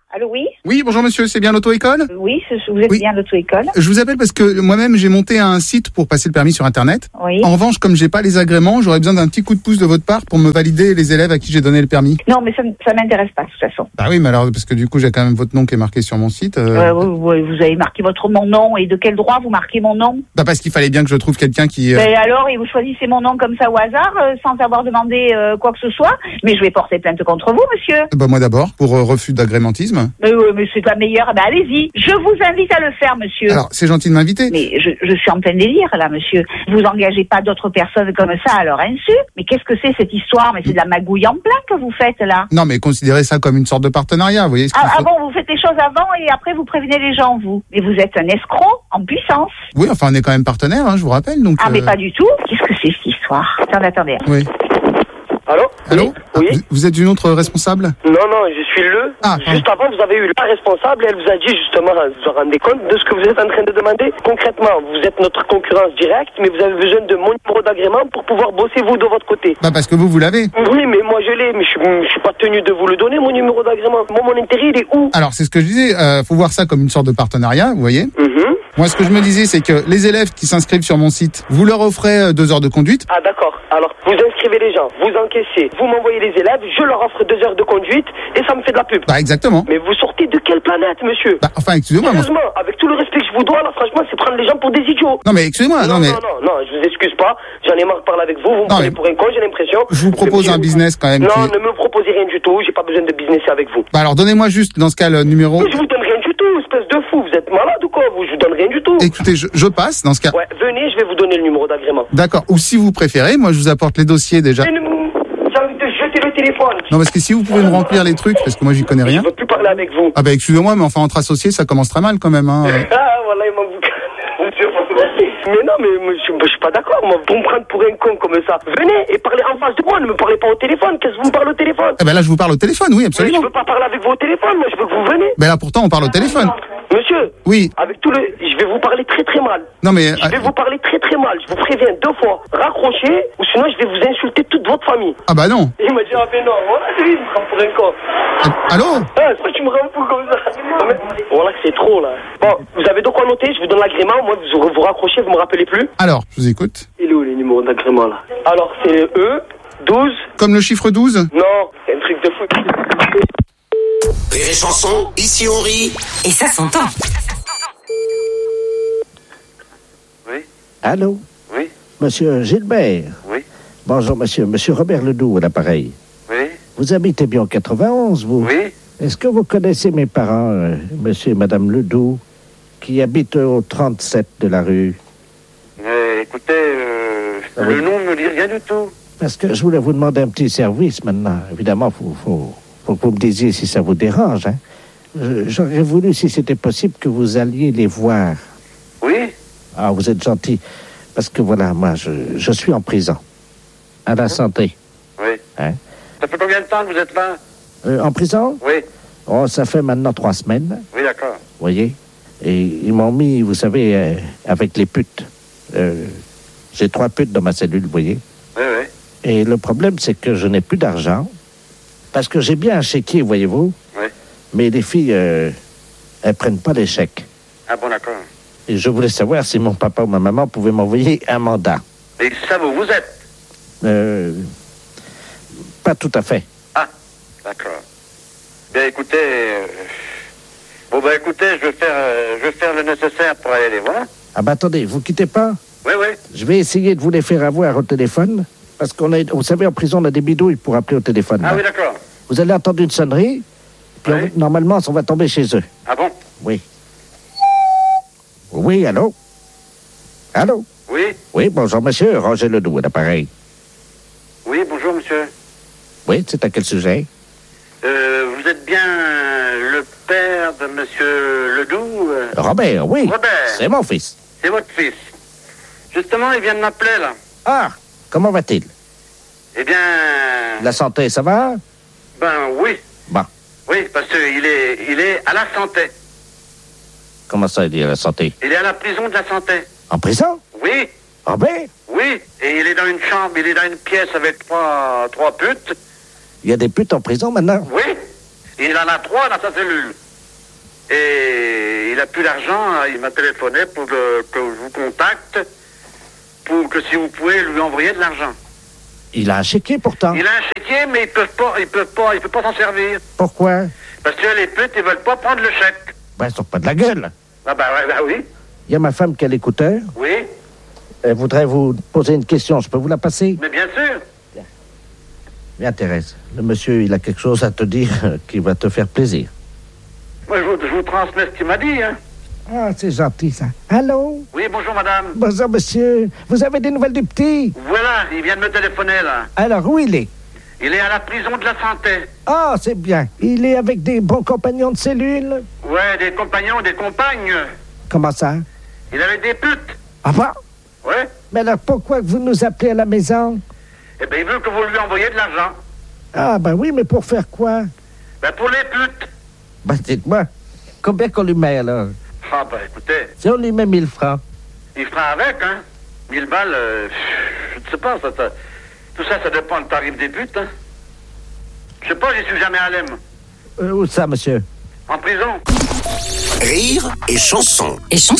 Allô, oui?
Oui, bonjour monsieur, c'est bien l'auto-école?
Oui, vous êtes bien à l'auto-école.
Je vous appelle parce que moi-même j'ai monté un site pour passer le permis sur internet.
Oui.
En revanche, comme j'ai pas les agréments, j'aurais besoin d'un petit coup de pouce de votre part pour me valider les élèves à qui j'ai donné le permis.
Non, mais ça m'intéresse pas, de toute façon.
Bah oui, mais alors, parce que du coup j'ai quand même votre nom qui est marqué sur mon site.
Vous avez marqué mon nom, et de quel droit vous marquez mon nom?
Bah parce qu'il fallait bien que je trouve quelqu'un qui...
Ben alors, et vous choisissez mon nom comme ça au hasard, sans avoir demandé quoi que ce soit. Mais je vais porter plainte contre vous, monsieur.
Bah moi d'abord, pour refus d'agrémentisme.
Mais c'est la meilleure. Ben allez-y. Je vous invite à le faire, monsieur.
Alors, c'est gentil de m'inviter.
Mais je suis en plein délire, là, monsieur. Vous engagez pas d'autres personnes comme ça à leur insu. Mais qu'est-ce que c'est, cette histoire? Mais c'est de la magouille en plein que vous faites, là.
Non, mais considérez ça comme une sorte de partenariat, vous voyez ce qu'il faut...
bon, vous faites les choses avant et après vous prévenez les gens, vous. Mais vous êtes un escroc en puissance.
Oui, enfin, on est quand même partenaires, hein, je vous rappelle, donc...
mais pas du tout. Qu'est-ce que c'est, cette histoire? Attendez.
Oui.
Allô?
Allô?
Oui.
Vous êtes une autre responsable?
Non, je suis le. Juste avant, vous avez eu la responsable et elle vous a dit justement, vous vous rendez compte de ce que vous êtes en train de demander? Concrètement, vous êtes notre concurrence directe, mais vous avez besoin de mon numéro d'agrément pour pouvoir bosser vous de votre côté.
Bah parce que vous l'avez.
Oui, mais moi je l'ai, mais je suis pas tenu de vous le donner, mon numéro d'agrément. Moi, mon intérêt, il est où?
Alors, c'est ce que je disais, faut voir ça comme une sorte de partenariat, vous voyez? Moi, ce que je me disais, c'est que les élèves qui s'inscrivent sur mon site, vous leur offrez 2 heures de conduite.
Ah, d'accord. Alors, vous inscrivez les gens, vous encaissez, vous m'envoyez les élèves, je leur offre 2 heures de conduite et ça me fait de la pub.
Bah, exactement.
Mais vous sortez de quelle planète, monsieur?
Bah, enfin, excusez-moi.
Sérieusement, avec tout le respect que je vous dois, là, franchement, c'est prendre les gens pour des idiots.
Non, mais excusez-moi,
non, je vous excuse pas. J'en ai marre de parler avec vous. Vous me prenez pour un con, j'ai l'impression.
Je vous propose un business quand même.
Non, ne me proposez rien du tout. J'ai pas besoin de businesser avec vous.
Bah, alors, donnez-moi juste, dans ce cas, le numéro.
Mais je vous donne rien du tout, espèce de fou. Vous êtes malade ou quoi? Je vous donne rien du tout.
Écoutez, je passe, dans ce cas.
Ouais, venez, je vais vous donner le numéro d'agrément.
D'accord. Ou si vous préférez, moi, je vous apporte les dossiers déjà.
J'ai envie de jeter le téléphone.
Non, parce que si vous pouvez me remplir les trucs, parce que moi, j'y connais rien.
Je veux plus parler avec vous.
Ah, bah, excusez-moi, mais enfin, entre associés, ça commence très mal quand même, hein.
Voilà, il manque mais non, mais je suis pas d'accord, moi. Vous me prendre pour un con comme ça. Venez et parlez en face de moi, ne me parlez pas au téléphone. Qu'est-ce que vous me parlez au téléphone?
Eh ben là, je vous parle au téléphone, oui, absolument.
Mais je veux pas parler avec vous au téléphone, moi, je veux que vous venez.
Ben là, pourtant, on parle au téléphone.
Monsieur.
Oui.
Avec tout le... Je vais vous parler très très mal.
Non, mais...
Je vais vous parler très très mal. Je vous préviens 2 fois. Raccrochez, ou sinon je vais vous insulter toute votre famille.
Ah bah non.
Il m'a dit, ah ben non, voilà, lui, il me prend pour un con.
Allô?
Tu me rends fou comme ça. Voilà que c'est trop, là. Bon, vous avez de quoi noter, je vous donne l'agrément. Moi, vous raccrochez, vous me rappelez plus.
Alors, je vous écoute.
Il est où les numéros d'agrément, là? Alors, c'est le E, 12.
Comme le chiffre 12?
Non, c'est un truc de fou.
Rire et chanson, ici on rit.
Et ça s'entend.
Oui.
Allô?
Oui.
Monsieur Gilbert?
Oui.
Bonjour, monsieur. Monsieur Robert Ledoux à l'appareil.
Oui.
Vous habitez bien en 91, vous?
Oui.
Est-ce que vous connaissez mes parents, monsieur et madame Ledoux, qui habitent au 37 de la rue?
Écoutez, le nom ne me dit rien du tout.
Parce que je voulais vous demander un petit service maintenant. Évidemment, faut que vous me disiez si ça vous dérange. Hein. J'aurais voulu, si c'était possible, que vous alliez les voir.
Oui.
Ah, vous êtes gentil. Parce que voilà, moi, je suis en prison. À la santé.
Oui.
Hein?
Ça fait combien de temps que vous êtes là?
En prison?
Oui.
Oh, ça fait maintenant 3 semaines.
Oui, d'accord.
Vous voyez? Et ils m'ont mis, vous savez, avec les putes. J'ai 3 putes dans ma cellule, vous voyez?
Oui, oui.
Et le problème, c'est que je n'ai plus d'argent. Parce que j'ai bien un chéquier, voyez-vous?
Oui.
Mais les filles, elles prennent pas les chèques.
Ah bon, d'accord.
Et je voulais savoir si mon papa ou ma maman pouvaient m'envoyer un mandat.
Et ça, vous êtes?
Pas tout à fait.
Ah, d'accord. Bien, écoutez... écoutez, je vais faire le nécessaire pour aller les voir.
Ah bah attendez, vous quittez pas?
Oui, oui.
Je vais essayer de vous les faire avoir au téléphone. Parce vous savez, en prison, on a des bidouilles pour appeler au téléphone.
Ah
là.
oui, d'accord.
Vous allez entendre une sonnerie, puis
oui.
Normalement, on va tomber chez eux.
Ah bon?
Oui. Oui, allô? Allô?
Oui.
Oui, bonjour, monsieur. Roger Ledoux à l'appareil.
Oui, bonjour, monsieur.
Oui, c'est à quel sujet?
Vous êtes bien le père de monsieur Ledoux?
Robert, oui.
Robert.
C'est mon fils.
C'est votre fils. Justement, il vient de m'appeler, là.
Ah, comment va-t-il?
Eh bien...
La santé, ça va?
Ben, oui.
Bon.
Oui, parce qu'il est à la santé.
Comment ça, il est à la santé?
Il est à la prison de la santé.
En prison?
Oui.
Robert?
Oui, et il est dans une chambre, il est dans une pièce avec trois putes.
Il y a des putes en prison maintenant?
Oui.
Il en a 3 dans sa cellule. Et il a plus d'argent, il m'a téléphoné pour que je vous contacte, pour que si vous pouvez lui envoyer de l'argent.
Il a un chéquier pourtant.
Il a un chéquier, mais il peut pas s'en servir.
Pourquoi?
Parce que les putes, ils veulent pas prendre le chèque.
Ben, ils sont pas de la gueule.
Ah bah oui.
Il y a ma femme qui a l'écouteur.
Oui.
Elle voudrait vous poser une question. Je peux vous la passer?
Mais bien sûr.
Bien, Thérèse. Le monsieur, il a quelque chose à te dire qui va te faire plaisir.
Moi, je vous transmets ce qu'il m'a dit, hein.
Ah, c'est gentil, ça. Allô?
Oui, bonjour, madame.
Bonjour, monsieur. Vous avez des nouvelles du petit?
Voilà, il vient de me téléphoner, là.
Alors, où il est?
Il est à la prison de la santé.
Ah, c'est bien. Il est avec des bons compagnons de cellule?
Ouais, des compagnons, des compagnes.
Comment ça?
Il avait des putes.
Ah bon?
Ouais.
Mais alors, pourquoi vous nous appelez à la maison?
Eh bien, il veut que vous lui envoyiez de l'argent.
Ah, ben oui, mais pour faire quoi?
Ben, pour les putes.
Ben, dites-moi, combien qu'on lui met, alors?
Ah, ben, écoutez.
Si on lui met 1000 francs.
Il fera avec, hein. 1000 balles, je ne sais pas, ça, tout ça, ça dépend du tarif des putes, hein. Je sais pas, j'y suis jamais allé, moi.
Où ça, monsieur?
En prison.
Rire et chanson.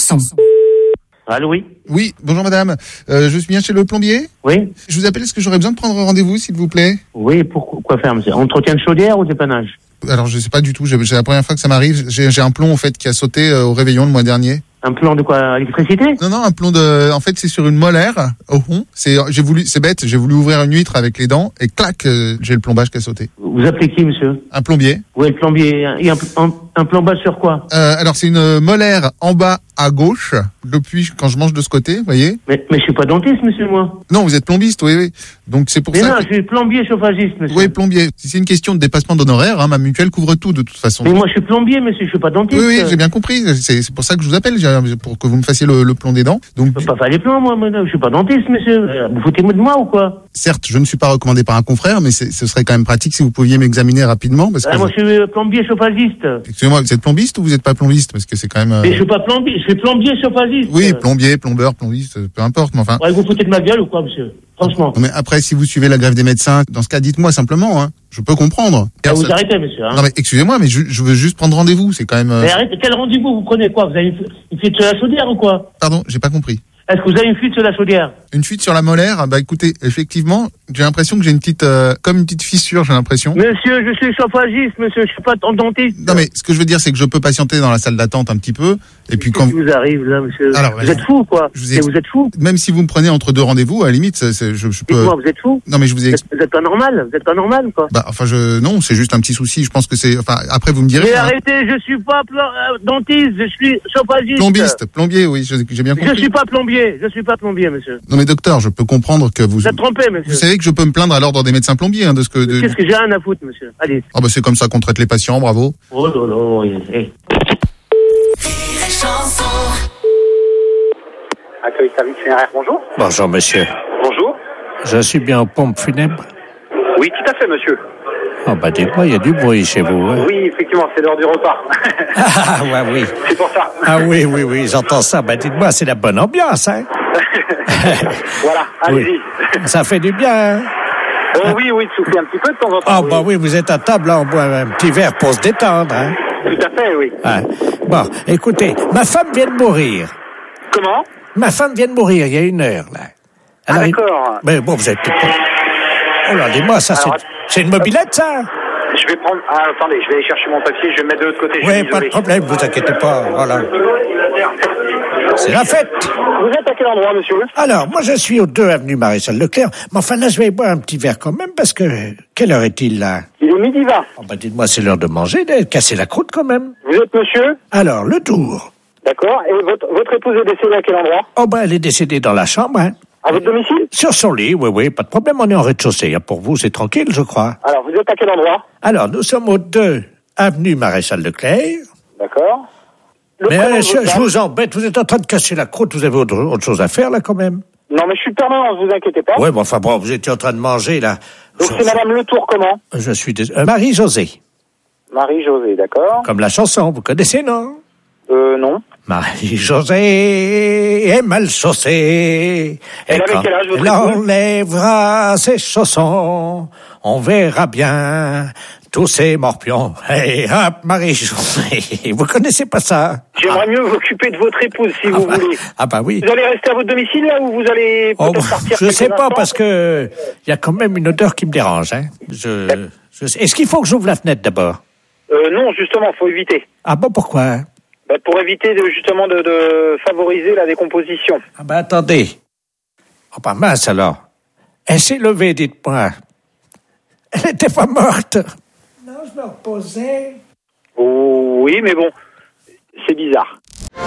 Allô, oui.
Oui, bonjour madame. Je suis bien chez le plombier?
Oui.
Je vous appelle, est-ce que j'aurais besoin de prendre rendez-vous, s'il vous plaît?
Oui, quoi faire, monsieur? Entretien de chaudière ou dépannage?
Alors, je sais pas du tout, c'est la première fois que ça m'arrive. J'ai un plomb, en fait, qui a sauté au réveillon le mois dernier.
Un plomb de quoi? Électricité?
Non, un plomb de... En fait, c'est sur une molaire, au fond. C'est bête, j'ai voulu ouvrir une huître avec les dents, et clac, j'ai le plombage qui a sauté.
Vous appelez qui, monsieur?
Un plombier.
Oui, le plombier. Et un plombage sur quoi?
Alors, c'est une molaire en bas à gauche, depuis quand je mange de ce côté, vous voyez.
Mais je suis pas dentiste, monsieur, moi.
Non, vous êtes plombiste, oui. Donc, c'est pour
mais
ça...
Mais non, je suis plombier chauffagiste, monsieur.
Oui, plombier. Si c'est une question de dépassement d'honoraires, ma mutuelle couvre tout, de toute façon.
Mais moi, je suis plombier, monsieur, je suis pas dentiste.
Oui, j'ai bien compris. C'est pour ça que je vous appelle, pour que vous me fassiez le plomb des dents. Donc...
Je peux pas faire les plombs, moi, je suis pas dentiste, monsieur. Vous foutez-moi de moi ou quoi?
Certes, je ne suis pas recommandé par un confrère, mais ce serait quand même pratique si vous pouviez m'examiner rapidement. Parce que
moi, je suis plombier chauffagiste.
Excusez-moi, vous êtes plombiste ou vous n'êtes pas plombiste? Parce que c'est quand même...
Mais je suis pas plombier, je suis plombier chauffagiste.
Oui, plombier, plombeur, plombiste, peu importe, mais enfin...
Ouais, vous foutez de ma gueule ou quoi, monsieur? Franchement.
Non, mais après, si vous suivez la grève des médecins, dans ce cas, dites-moi simplement, hein. Je peux comprendre.
Vous arrêtez, monsieur, hein.
Non, mais excusez-moi, mais je veux juste prendre rendez-vous, c'est quand même...
Mais arrêtez, quel rendez-vous vous prenez quoi? Vous avez une fuite sur la chaudière ou quoi?
Pardon, j'ai pas compris.
Est-ce que vous avez une fuite sur la chaudière?
Une fuite sur la molaire? Bah écoutez, effectivement, j'ai l'impression que j'ai une petite, comme une petite fissure, j'ai l'impression.
Monsieur, je suis chauffagiste, monsieur, je suis pas dentiste.
Non mais ce que je veux dire, c'est que je peux patienter dans la salle d'attente un petit peu, et puis quand...
Qu'est-ce qui vous arrive là, monsieur?
Alors,
vous êtes fou, quoi? Vous êtes fou?
Même si vous me prenez entre deux rendez-vous, à la limite, je peux...
Dites-moi, vous êtes fou?
Non mais je vous ai...
Vous êtes pas normal? Vous êtes pas normal, quoi?
Bah enfin non, c'est juste un petit souci. Je pense que c'est... Enfin après vous me direz.
Mais arrêtez, je suis pas dentiste, je suis chauffagiste.
Plombier, oui, j'ai bien compris.
Je suis pas plombier, monsieur.
Non mais docteur, je peux comprendre que
vous êtes trompé, monsieur.
Vous savez que je peux me plaindre à l'ordre des médecins plombiers, hein, de ce que...
Qu'est-ce que j'ai rien à foutre, monsieur? Allez.
Ah bah c'est comme ça qu'on traite les patients, bravo.
Oh là là, oui.
Accueil service funéraire, bonjour.
Bonjour, monsieur.
Bonjour.
Je suis bien aux pompes funèbres?
Oui, tout à fait, monsieur.
Oh, bah, dites-moi, il y a du bruit chez vous, hein?
Oui, effectivement, c'est l'heure du repas.
Ah, ouais, oui.
C'est pour ça.
Ah, oui, j'entends ça. Bah, dites-moi, c'est la bonne ambiance, hein?
Voilà, allez-y.
Oui. Ça fait du bien, hein?
Oui, de souffler un petit peu de temps en temps.
Ah, bah oui, vous êtes à table, là, on boit un petit verre pour se détendre, hein?
Tout à fait, oui.
Ah. Bon, écoutez, ma femme vient de mourir.
Comment?
Ma femme vient de mourir il y a 1 heure, là.
Alors, d'accord.
Mais bon, vous êtes... Oh là, dis-moi, ça, c'est une mobilette, ça?
Je vais prendre... Ah, attendez, je vais aller chercher mon papier, je vais me mettre de l'autre côté.
Oui, pas de problème, vous inquiétez pas, voilà. C'est la fête.
Vous êtes à quel endroit, monsieur?
Alors, moi, je suis aux 2 avenue Maréchal Leclerc, mais enfin, là, je vais boire un petit verre quand même, parce que... Quelle heure est-il, là?
Il est 12h20.
Oh, bah, dites-moi, c'est l'heure de manger, de casser la croûte, quand même.
Vous êtes monsieur?
Alors, le tour.
D'accord, et votre épouse est décédée à quel endroit?
Oh, bah, elle est décédée dans la chambre, hein.
À votre domicile?
Sur son lit, oui, pas de problème, on est en rez-de-chaussée. Pour vous, c'est tranquille, je crois.
Alors, vous êtes à quel endroit?
Alors, nous sommes aux 2 avenue Maréchal Leclerc.
D'accord.
Mais je vous embête, vous êtes en train de casser la croûte, vous avez autre chose à faire, là, quand même?
Non, mais je suis permanent, ne vous inquiétez pas.
Oui, bon, enfin, bon, vous étiez en train de manger, là.
Donc, c'est Madame Letour, comment?
Je suis désolé. Marie-Josée.
Marie-Josée, d'accord.
Comme la chanson, vous connaissez, non?
Non.
Marie-Josée est mal chaussée.
Elle avait quel âge, votre
elle enlèvera ses chaussons, on verra bien
Tousser, morpion. Hey, hop, Marie-Jo. Vous connaissez pas ça?
J'aimerais mieux m'occuper de votre épouse, si vous voulez.
Ah bah oui.
Vous allez rester à votre domicile, là, ou vous allez peut-être partir?
Je sais pas, parce que il y a quand même une odeur qui me dérange, hein. Est-ce qu'il faut que j'ouvre la fenêtre d'abord?
Non, justement, faut éviter.
Ah bon, pourquoi?
Pour éviter justement de favoriser la décomposition.
Ah bah attendez. Oh bah mince alors. Elle s'est levée, dites-moi. Elle était pas morte. Non, je me reposais.
Oh, oui, mais bon, c'est bizarre.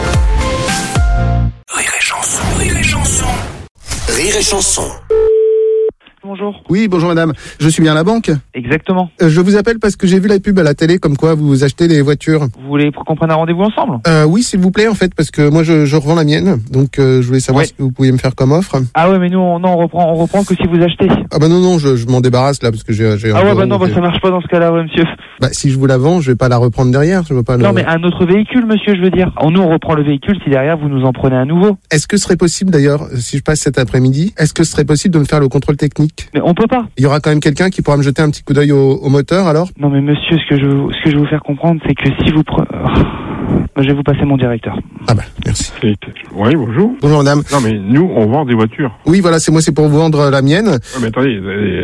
Rire et chanson, rire et chanson. Rire et chanson.
Bonjour. Oui, bonjour madame. Je suis bien à la banque?
Exactement.
Je vous appelle parce que j'ai vu la pub à la télé comme quoi vous achetez des voitures.
Vous voulez qu'on prenne un rendez-vous ensemble?
Oui, s'il vous plaît, en fait, parce que moi je revends la mienne, donc je voulais savoir ce que vous pouviez me faire comme offre.
Ah ouais, mais nous on reprend que si vous achetez.
Ah bah non, je m'en débarrasse là parce que j'ai
Ah ouais, bah non, ça marche pas dans ce cas-là, ouais, monsieur.
Bah si je vous la vends, je vais pas la reprendre derrière, je veux pas.
Non, mais un autre véhicule, monsieur, je veux dire. Nous on reprend le véhicule si derrière vous nous en prenez un nouveau.
Est-ce que ce serait possible d'ailleurs, si je passe cet après-midi, est-ce que ce serait possible de me faire le contrôle technique?
Mais on peut pas.
Il y aura quand même quelqu'un qui pourra me jeter un petit coup d'œil au moteur alors?
Non mais monsieur, ce que je veux vous faire comprendre, c'est que si vous je vais vous passer mon directeur.
Ah bah, merci.
Oui, bonjour.
Bonjour madame.
Non mais nous, on vend des voitures.
Oui, voilà, c'est pour vous vendre la mienne.
Ah mais attendez,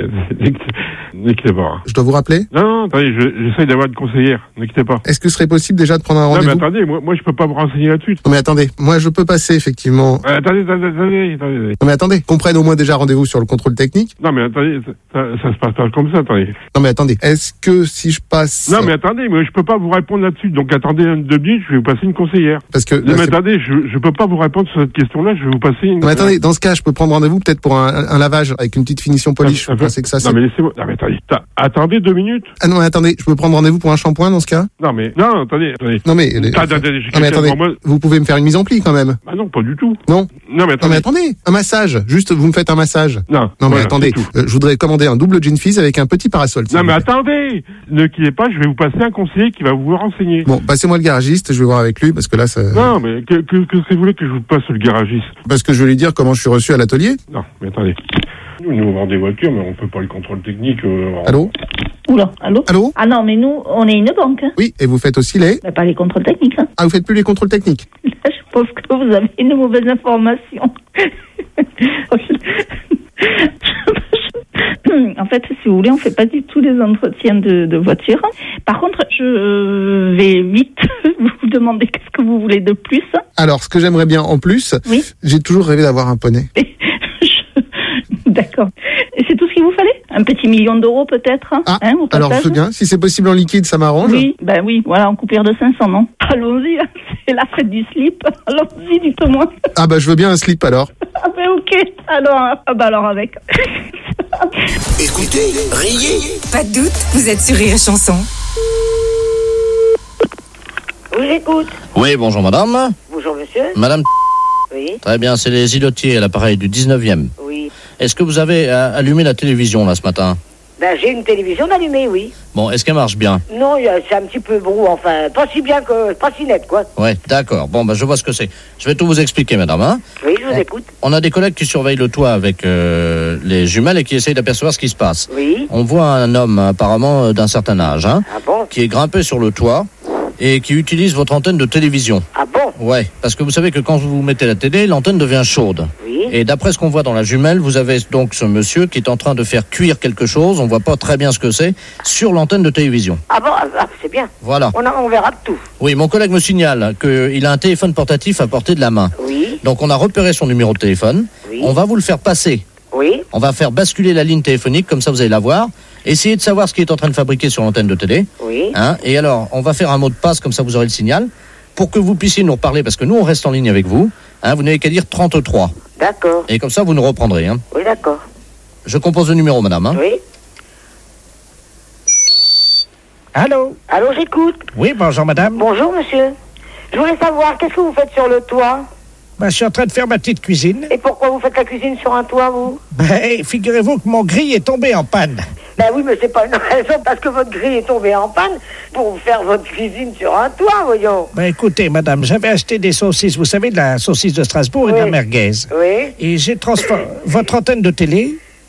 ne quittez pas.
Je dois vous rappeler?
Non, attendez, j'essaye d'avoir une conseillère, ne quittez pas.
Est-ce que ce serait possible déjà de prendre un rendez-vous?
Non mais attendez, moi je peux pas me renseigner là-dessus.
Non mais attendez, moi je peux passer effectivement.
Attendez.
Non mais attendez, qu'on prenne au moins déjà rendez-vous sur le contrôle technique.
Non mais attendez, ça se passe pas comme ça, attendez.
Non mais attendez, est-ce que si je passe...
Non mais attendez, moi je peux pas vous répondre là-dessus, donc attendez 2 minutes, je vais vous passer une conseillère.
Parce que...
Non mais attendez, je peux pas vous répondre sur cette question-là, je vais vous passer une...
Non mais attendez, dans ce cas, je peux prendre rendez-vous peut-être pour un lavage avec une petite finition polish. Vous pensez que ça c'est...
Non mais laissez-moi... Non mais attendez 2 minutes.
Ah non mais attendez, je peux prendre rendez-vous pour un shampoing dans ce cas?
Non mais... Non, attendez.
Non mais... attendez, vous pouvez me faire une mise en pli quand même.
Bah non, pas du tout.
Non mais attendez, un massage. Juste, vous me faites un massage.
Non
mais voilà, attendez, je voudrais commander un double gin fizz avec un petit parasol.
Non mais attendez, ne quittez pas, je vais vous passer un conseiller qui va vous renseigner.
Bon, passez-moi le garagiste, je vais voir avec lui parce que là ça...
Non mais qu'est-ce que vous voulez que je vous passe le garagiste?
Parce que je vais lui dire comment je suis reçu à l'atelier.
Non mais attendez, nous on vend des voitures mais on peut pas le contrôle technique.
Allô?
Oula, allô?
Allô?
Ah non, mais nous, on est une banque. Hein.
Oui, et vous faites aussi les...
Mais pas les contrôles techniques. Hein.
Ah, vous faites plus les contrôles techniques?
Là, je pense que vous avez une mauvaise information. En fait, si vous voulez, on fait pas du tout les entretiens de voiture. Par contre, je vais vite vous demander qu'est-ce que vous voulez de plus.
Alors, ce que j'aimerais bien en plus,
oui.
J'ai toujours rêvé d'avoir un poney.
D'accord. Et c'est tout ce qu'il vous fallait? Un petit 1 million d'euros peut-être?
Ah, hein, alors je veux bien. Si c'est possible en liquide, ça m'arrange.
Oui, ben oui, voilà, en coupure de 500, non? Allons-y, c'est la fête du slip. Allons-y, dites-moi.
Ah bah je veux bien un slip alors.
Ah ben ok, alors avec.
Écoutez, riez.
Pas de doute, vous êtes sur Rire et Chanson.
Oui, j'écoute.
Oui, bonjour madame.
Bonjour monsieur.
Madame.
Oui.
Très bien, c'est les îlotiers à l'appareil du 19e.
Oui.
Est-ce que vous avez allumé la télévision là ce matin?
Ben j'ai une télévision allumée, oui.
Bon, est-ce qu'elle marche bien?
Non, c'est un petit peu brou, enfin, pas si bien que, pas si net, quoi.
Ouais, d'accord. Bon, je vois ce que c'est. Je vais tout vous expliquer, madame, hein.
Oui, je vous écoute.
On a des collègues qui surveillent le toit avec les jumelles et qui essayent d'apercevoir ce qui se passe.
Oui.
On voit un homme, apparemment, d'un certain âge, hein.
Ah bon?
Qui est grimpé sur le toit et qui utilise votre antenne de télévision.
Ah bon?
Ouais, parce que vous savez que quand vous mettez la télé, l'antenne devient chaude.
Oui.
Et d'après ce qu'on voit dans la jumelle, vous avez donc ce monsieur qui est en train de faire cuire quelque chose, on voit pas très bien ce que c'est, sur l'antenne de télévision.
Ah bon? C'est bien.
Voilà.
On verra tout.
Oui, mon collègue me signale qu'il a un téléphone portatif à portée de la main.
Oui.
Donc on a repéré son numéro de téléphone.
Oui.
On va vous le faire passer.
Oui.
On va faire basculer la ligne téléphonique, comme ça vous allez la voir. Essayez de savoir ce qu'il est en train de fabriquer sur l'antenne de télé.
Oui.
Hein, et alors, on va faire un mot de passe, comme ça vous aurez le signal, pour que vous puissiez nous reparler, parce que nous, on reste en ligne avec vous. Hein, vous n'avez qu'à dire 33.
D'accord.
Et comme ça, vous nous reprendrez. Hein.
Oui, d'accord.
Je compose le numéro, madame. Hein.
Oui.
Allô?
Allô, j'écoute.
Oui, bonjour madame.
Bonjour monsieur. Je voulais savoir, qu'est-ce que vous faites sur le toit?
Je suis en train de faire ma petite cuisine.
Et pourquoi vous faites la cuisine sur un toit, vous?
Figurez-vous que mon grille est tombé en panne.
Ben oui, mais c'est pas une raison parce que votre grille est tombée en panne pour faire votre cuisine sur un toit, voyons.
Écoutez, madame, j'avais acheté des saucisses, vous savez, de la saucisse de Strasbourg et de la merguez.
Oui.
Et j'ai transformé votre antenne de télé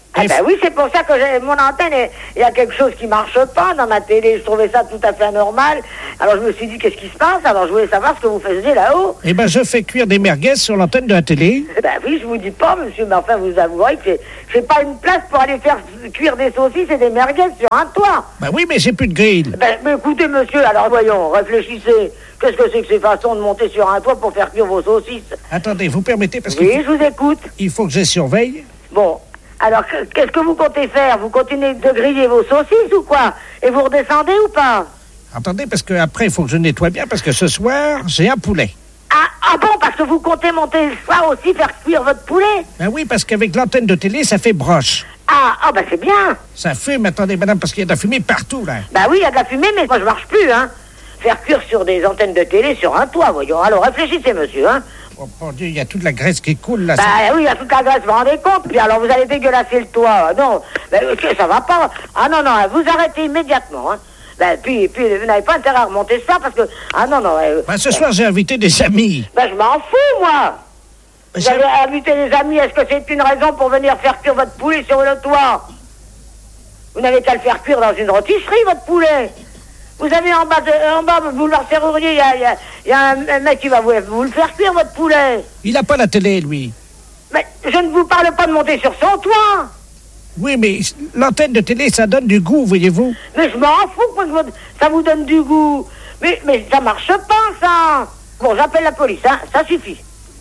Ah ben oui, c'est pour ça que mon antenne, il y a quelque chose qui marche pas dans ma télé. Je trouvais ça tout à fait anormal. Alors je me suis dit, qu'est-ce qui se passe? Alors je voulais savoir ce que vous faisiez là-haut.
Eh ben, je fais cuire des merguez sur l'antenne de la télé.
Eh ben oui, je vous dis pas, monsieur, mais enfin, vous avouerez que j'ai pas une place pour aller faire cuire des saucisses et des merguez sur un toit.
Ben oui, mais j'ai plus de grill.
Ben, mais écoutez, monsieur, alors voyons, réfléchissez. Qu'est-ce que c'est que ces façons de monter sur un toit pour faire cuire vos saucisses?
Attendez, vous permettez parce que...
Oui, je vous écoute.
Il faut que je surveille.
Bon. Alors, qu'est-ce que vous comptez faire? Vous continuez de griller vos saucisses ou quoi? Et vous redescendez ou pas?
Attendez, parce que après il faut que je nettoie bien, parce que ce soir, j'ai un poulet.
Ah bon, parce que vous comptez monter le soir aussi, faire cuire votre poulet?
Ben oui, parce qu'avec l'antenne de télé, ça fait broche.
Ah, ben c'est bien.
Ça fume, attendez, madame, parce qu'il y a de la fumée partout, là.
Bah oui, il y a de la fumée, mais moi je marche plus, hein. Faire cuire sur des antennes de télé sur un toit, voyons. Alors réfléchissez, monsieur, hein.
Oh mon Dieu, il y a toute la graisse qui coule, là.
Bah oui, il y a toute la graisse, vous vous rendez compte? Puis alors vous allez dégueulasser le toit. Non, ça va pas. Ah non, vous arrêtez immédiatement, hein. Puis vous n'avez pas intérêt à remonter ça parce que... Ah non.
Ce soir, j'ai invité des amis.
Je m'en fous, moi. Vous avez invité des amis, est-ce que c'est une raison pour venir faire cuire votre poulet sur le toit? Vous n'avez qu'à le faire cuire dans une rôtisserie, votre poulet. Vous avez en bas, boulevard Serrurier, il y a un mec qui va vous le faire cuire, votre poulet.
Il n'a pas la télé, lui.
Mais je ne vous parle pas de monter sur son toit.
Oui, mais l'antenne de télé, ça donne du goût, voyez-vous.
Mais je m'en fous que ça vous donne du goût. Mais ça marche pas, ça. Bon, j'appelle la police, hein, ça suffit.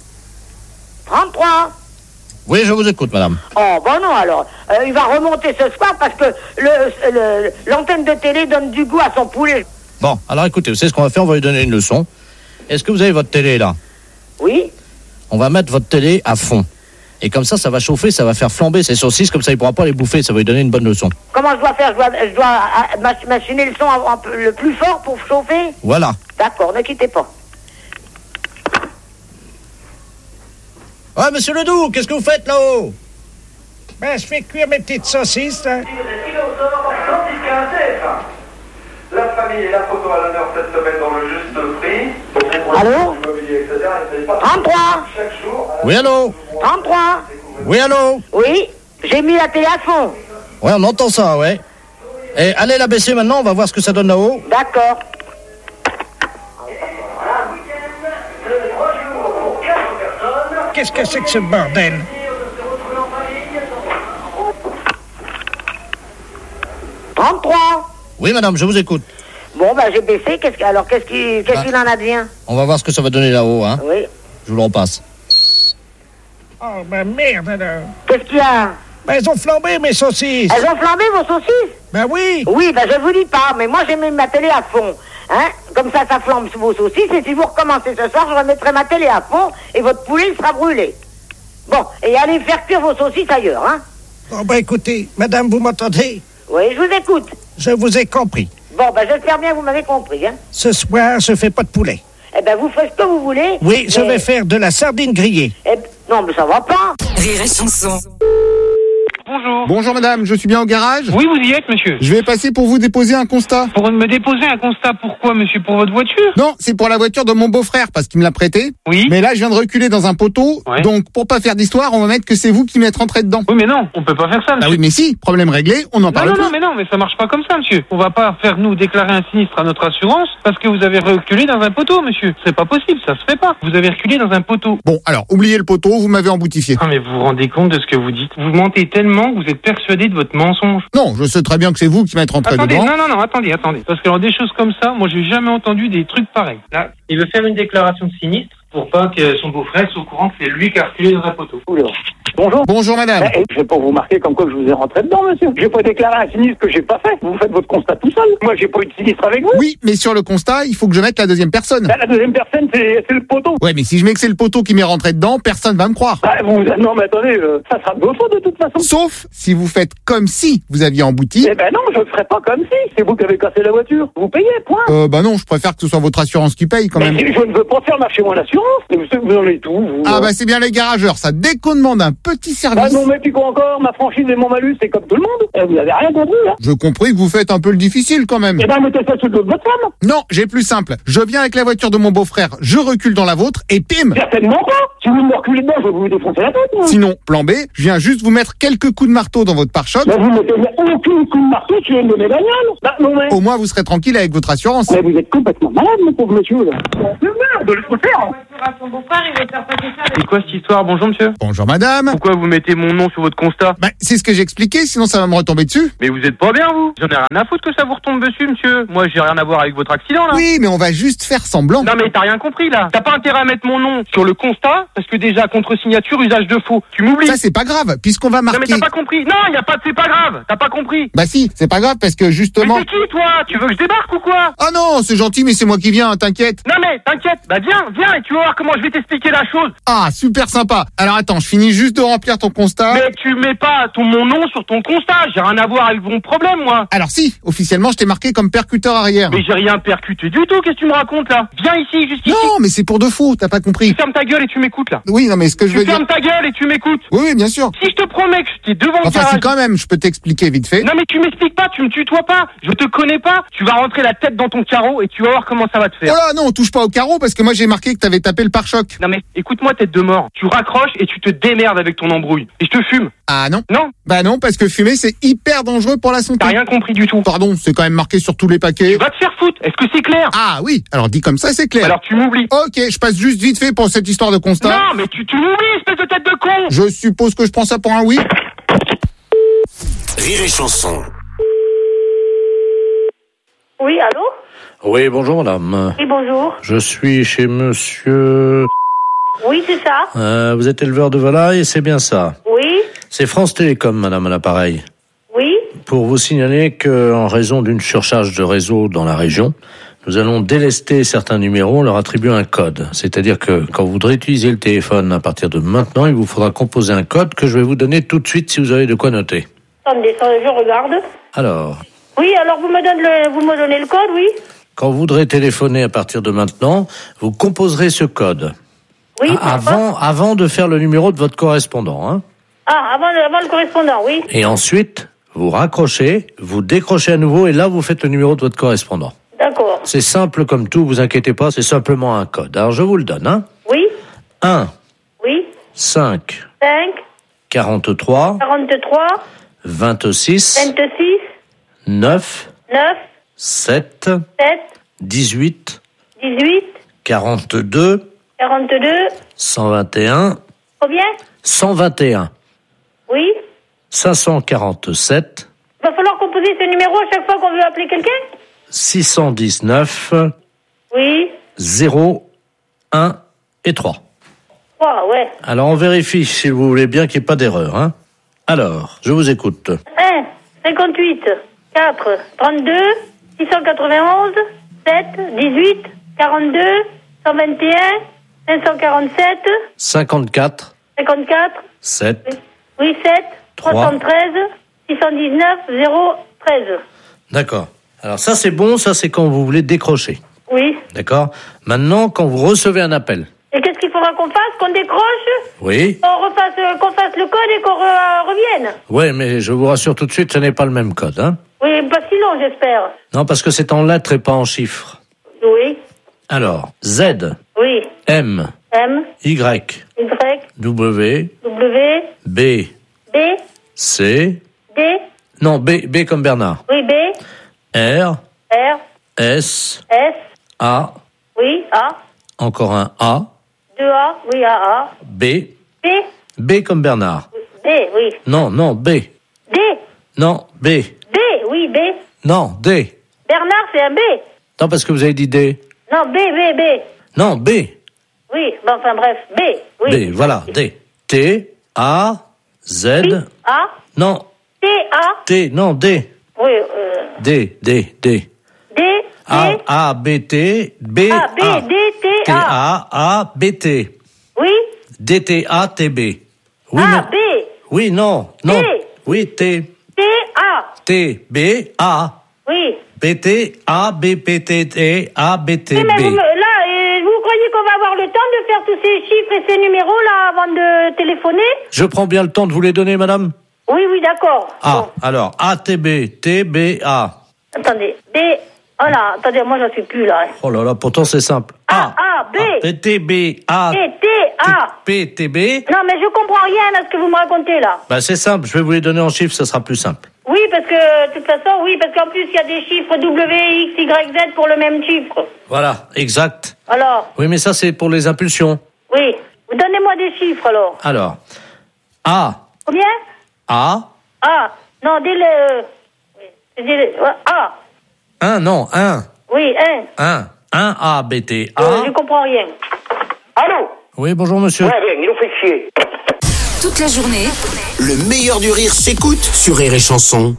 33.
Oui, je vous écoute, madame.
Oh, bon non, alors. Il va remonter ce soir parce que l'antenne de télé donne du goût à son poulet.
Bon, alors écoutez, vous savez ce qu'on va faire? On va lui donner une leçon. Est-ce que vous avez votre télé, là?
Oui.
On va mettre votre télé à fond. Et comme ça va chauffer, ça va faire flamber ces saucisses, comme ça il ne pourra pas les bouffer, ça va lui donner une bonne leçon.
Comment je dois faire? Je dois machiner le son le plus fort pour chauffer?
Voilà.
D'accord, ne quittez pas.
Ah, monsieur Ledoux, qu'est-ce que vous faites là-haut? Je fais cuire mes petites saucisses, là.
La famille et la photo à l'honneur cette semaine dans le juste prix.
Allô? 33.
Oui, allô?
33.
Oui, allô?
Oui, j'ai mis la télé à fond.
Ouais, on entend ça, ouais. Et allez la baisser maintenant, on va voir ce que ça donne là-haut.
D'accord.
Qu'est-ce que c'est que ce bordel?
Oui, madame, je vous écoute.
Bon, j'ai baissé. Qu'est-ce qu'il en advient?
On va voir ce que ça va donner là-haut, hein.
Oui.
Je vous le repasse.
Oh, merde, alors.
Qu'est-ce qu'il y a?
Elles ont flambé, mes saucisses.
Elles ont flambé, vos saucisses?
Oui.
Oui, je vous dis pas, mais moi, j'ai mis ma télé à fond. Hein? Comme ça flambe vos saucisses, et si vous recommencez ce soir, je remettrai ma télé à fond, et votre poulet sera brûlé. Bon, et allez faire cuire vos saucisses ailleurs, hein?
Bon, écoutez, madame, vous m'entendez?
Oui, je vous écoute.
Je vous ai compris.
Bon, j'espère bien que vous m'avez compris, hein?
Ce soir, je fais pas de poulet.
Vous faites ce que vous voulez.
Oui, je vais faire de la sardine grillée.
Non, mais ça va pas.
Rire et chanson.
Bonjour. Bonjour madame, je suis bien au garage?
Oui, vous y êtes, monsieur.
Je vais passer pour vous déposer un constat.
Pour me déposer un constat, pourquoi, monsieur? Pour votre voiture?
Non, c'est pour la voiture de mon beau-frère, parce qu'il me l'a prêté.
Oui.
Mais là, je viens de reculer dans un poteau, donc pour pas faire d'histoire, on va mettre que c'est vous qui m'êtes rentré dedans.
Oui, mais non, on peut pas faire ça, monsieur.
Ah oui, mais si, problème réglé, on en parle plus.
Non, mais ça marche pas comme ça, monsieur. On va pas faire nous déclarer un sinistre à notre assurance parce que vous avez reculé dans un poteau, monsieur. C'est pas possible, ça se fait pas. Vous avez reculé dans un poteau.
Bon, alors, oubliez le poteau, vous m'avez emboutifié.
Ah, mais vous vous rendez compte de ce que vous dites? Vous mentez tellement que vous êtes persuadé de votre mensonge.
Non, je sais très bien que c'est vous qui m'êtes rentré dedans.
Non, attendez. Parce que alors, des choses comme ça, moi, j'ai jamais entendu des trucs pareils. Là, il veut faire une déclaration de sinistre pour pas que son beau-frère soit au courant que c'est lui qui a reculé dans un poteau.
Bonjour.
Bonjour madame.
Je vais pas vous marquer comme quoi que je vous ai rentré dedans, monsieur. J'ai pas déclaré un sinistre que j'ai pas fait. Vous faites votre constat tout seul. Moi, j'ai pas eu de sinistre avec vous.
Oui, mais sur le constat, il faut que je mette la deuxième personne.
La deuxième personne, c'est le poteau.
Ouais, mais si je mets que c'est le poteau qui m'est rentré dedans, personne va me croire.
Non, mais attendez, ça sera de votre faute de toute façon.
Sauf si vous faites comme si vous aviez embouti.
Non, je ne ferai pas comme si. C'est vous qui avez cassé la voiture. Vous payez, point.
Non, je préfère que ce soit votre assurance qui paye quand même.
Mais je ne veux pas faire marcher mon assurance. Vous en êtes où, vous?
C'est bien les garageurs, ça. Dès qu'on demande un petit service.
Non, mais puis quoi encore? Ma franchise et mon malus, c'est comme tout le monde. Vous avez rien compris, là.
Je compris que vous faites un peu le difficile quand même.
Mettez ça sur le dos de votre femme.
Non, j'ai plus simple. Je viens avec la voiture de mon beau-frère, je recule dans la vôtre et pim.
Certainement pas. Si vous me reculez dedans, je vais vous défoncer la tête, moi.
Sinon, plan B, je viens juste vous mettre quelques coups de marteau dans votre pare-choc.
Bah, vous mettez aucun coup de marteau, tu viens de mes bagnoles. Bah, non, mais...
Au moins, vous serez tranquille avec votre assurance.
Mais vous êtes complètement malade, mon pauvre monsieur, là. Merde, laisse-moi faire.
C'est quoi cette histoire? Bonjour monsieur.
Bonjour madame.
Pourquoi vous mettez mon nom sur votre constat?
Bah, c'est ce que j'expliquais, sinon ça va me retomber dessus.
Mais vous êtes pas bien vous? J'en ai rien à foutre que ça vous retombe dessus monsieur. Moi j'ai rien à voir avec votre accident là.
Oui, mais on va juste faire semblant.
Non mais t'as rien compris là. T'as pas intérêt à mettre mon nom sur le constat parce que déjà contre-signature, usage de faux. Tu m'oublies.
Ça c'est pas grave, puisqu'on va marquer...
Non mais t'as pas compris. Non, y a pas de c'est pas grave. T'as pas compris.
Bah si, c'est pas grave parce que justement...
Mais t'es qui toi? Tu veux que je débarque ou quoi?
Ah non, c'est gentil mais c'est moi qui viens, t'inquiète.
Non mais t'inquiète. Bah viens et tu vas voir comment je vais t'expliquer la chose.
Ah, super sympa. Alors attends, je finis juste de remplir ton constat.
Mais tu mets pas mon nom sur ton constat. J'ai rien à voir avec mon problème, moi.
Alors si, officiellement, je t'ai marqué comme percuteur arrière.
Mais j'ai rien percuté du tout. Qu'est-ce que tu me racontes, là? Viens ici, juste ici.
Non, mais c'est pour de faux, t'as pas compris.
Tu fermes ta gueule et tu m'écoutes, là.
Oui, non, mais ce que je veux dire...
Tu fermes ta gueule et tu m'écoutes.
Oui, bien sûr.
Si je te promets que j'étais devant le garage...
Enfin, si quand même, je peux t'expliquer vite fait.
Non, mais tu m'expliques pas, tu me tutoies pas. Je te connais pas. Tu vas rentrer la tête dans ton carreau et tu vas voir comment ça va te faire.
Oh là, non, touche pas au carreau parce que moi j'ai marqué que t'avais tapé le pare-choc.
Non, mais écoute-moi, tête de mort. Tu raccroches et tu te démerdes avec ton embrouille. Et je te fume.
Ah non?
Non.
Bah non, parce que fumer c'est hyper dangereux pour la santé.
T'as rien compris du tout.
Pardon, c'est quand même marqué sur tous les paquets.
Tu vas te faire foutre. Est-ce que c'est clair?
Ah oui, alors dit comme ça, c'est clair.
Alors tu m'oublies.
Ok, je passe juste vite fait pour cette histoire de constat.
Non, mais tu m'oublies, espèce de tête de con.
Je suppose que je prends ça pour un oui.
Rire et chanson.
Oui, allô?
Oui, bonjour madame.
Oui, bonjour.
Je suis chez monsieur...
Oui, c'est ça.
Vous êtes éleveur de volailles, c'est bien ça?
Oui.
C'est France Télécom, madame, à l'appareil.
Oui.
Pour vous signaler qu'en raison d'une surcharge de réseau dans la région, nous allons délester certains numéros en leur attribuant un code. C'est-à-dire que quand vous voudrez utiliser le téléphone à partir de maintenant, il vous faudra composer un code que je vais vous donner tout de suite si vous avez de quoi noter.
Attendez, je regarde.
Alors...
Oui, alors vous me donnez le code, oui?
Quand vous voudrez téléphoner à partir de maintenant, vous composerez ce code.
Oui,
avant de faire le numéro de votre correspondant, hein.
Ah, avant le correspondant, oui.
Et ensuite, vous raccrochez, vous décrochez à nouveau et là, vous faites le numéro de votre correspondant.
D'accord.
C'est simple comme tout, vous inquiétez pas, c'est simplement un code. Alors, je vous le donne, hein.
Oui.
1.
Oui.
5.
5.
43.
43.
26.
26.
9.
9.
7.
7.
18.
18.
42.
42.
121.
Combien?
121.
Oui.
547.
Il va falloir composer ce numéro à chaque fois qu'on veut appeler quelqu'un?
619.
Oui.
0, 1 et 3.
Ah, ouais.
Alors, on vérifie, si vous voulez bien, qu'il n'y ait pas d'erreur, hein. Alors, je vous écoute.
1, 58, 4, 32, 691, 7, 18, 42, 121, 547,
54.
54,
7.
oui, 7,
3.
313, 619, 0, 13.
D'accord. Alors, ça, c'est bon, ça, c'est quand vous voulez décrocher.
Oui.
D'accord. Maintenant, quand vous recevez un appel.
Et qu'est-ce qu'il faudra qu'on fasse? Qu'on décroche?
Oui.
Qu'on fasse le code et qu'on revienne?
Oui, mais je vous rassure tout de suite, ce n'est pas le même code, hein.
Oui, pas si long, j'espère.
Non, parce que c'est en lettres et pas en chiffres.
Oui.
Alors, Z.
Oui.
M.
M.
Y.
Y.
W.
W.
B.
B.
C.
D.
Non, B comme Bernard.
Oui, B.
R.
R.
S.
S.
A.
Oui, A.
Encore un A.
2A, oui, A.
B.
B.
B comme Bernard.
D, oui.
Non, B.
D.
Non, B.
D, oui, B.
Non, D.
Bernard, c'est un B.
Non, parce que vous avez dit D.
Non, B.
Non, B.
Oui, bon, enfin bref, B, oui.
B, voilà, D. T, A, Z.
Oui, A.
Non.
T, A.
T, non, D.
Oui,
D.
D.
A, B, T, B,
A. B, D, T, A.
A, B, T.
Oui.
D, T, A, T, B. Oui,
A,
non.
B.
Oui, non.
T.
Oui, T.
T, A.
T, B, A.
Oui.
B, T, A, B, P, T, T, A, B, T,
Oui, mais
B.
vous croyez qu'on va avoir le temps de faire tous ces chiffres et ces numéros-là avant de téléphoner?
Je prends bien le temps de vous les donner, madame?
Oui, d'accord.
Ah, bon. Alors, A, T, B, T, B, A.
Attendez, B... Oh là, attendez, moi j'en suis plus là.
Oh là là, pourtant c'est simple.
A, B.
T, B, A.
T,
PTB.
Non, mais je comprends rien à ce que vous me racontez, là.
Bah, c'est simple, je vais vous les donner en chiffres, ça sera plus simple.
Oui, parce que, de toute façon, parce qu'en plus, il y a des chiffres W, X, Y, Z pour le même chiffre.
Voilà, exact.
Alors?
Oui, mais ça, c'est pour les impulsions.
Oui. Donnez-moi des chiffres, alors.
Alors, A.
Combien?
A.
A. Non, dis-le. A.
1, non, 1.
Oui,
1. 1 A, B, T, A.
Je comprends rien. Allô?
Oui, bonjour, monsieur.
Ouais, bien, ils nous fait chier.
Toute la journée,
Le meilleur du rire s'écoute sur Rire et Chanson.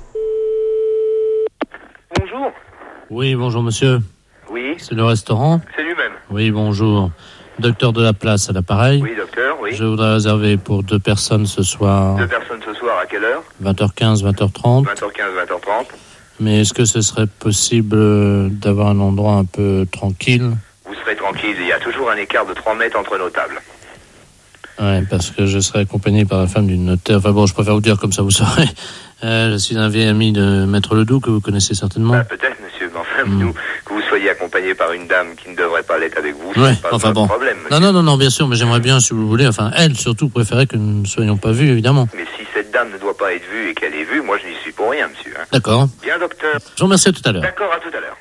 Bonjour.
Oui, bonjour, monsieur.
Oui.
C'est le restaurant?
C'est lui-même.
Oui, bonjour. Docteur de la place à l'appareil.
Oui, docteur, oui.
Je voudrais réserver pour 2 personnes ce soir.
2 personnes ce soir, à quelle heure?
20h15, 20h30.
20h15, 20h30.
Mais est-ce que ce serait possible d'avoir un endroit un peu tranquille?
Vous serez tranquille, il y a toujours un écart de 3 mètres entre nos tables.
Ouais, parce que je serai accompagné par la femme d'une notaire. Enfin bon, je préfère vous dire comme ça, vous saurez. Je suis un vieil ami de Maître Ledoux, que vous connaissez certainement.
Peut-être, monsieur, mais enfin, nous, que vous soyez accompagné par une dame qui ne devrait pas l'être avec vous,
Ouais,
c'est pas
enfin
un
bon.
problème.
Non, bien sûr, mais j'aimerais bien, si vous voulez, enfin, elle surtout préférait que nous ne soyons pas vus, évidemment.
Mais si cette dame ne doit pas être vue et qu'elle est vue, moi je n'y suis pour rien, monsieur. Hein.
D'accord.
Bien, docteur.
Je vous remercie, à tout à l'heure.
D'accord, à tout à l'heure.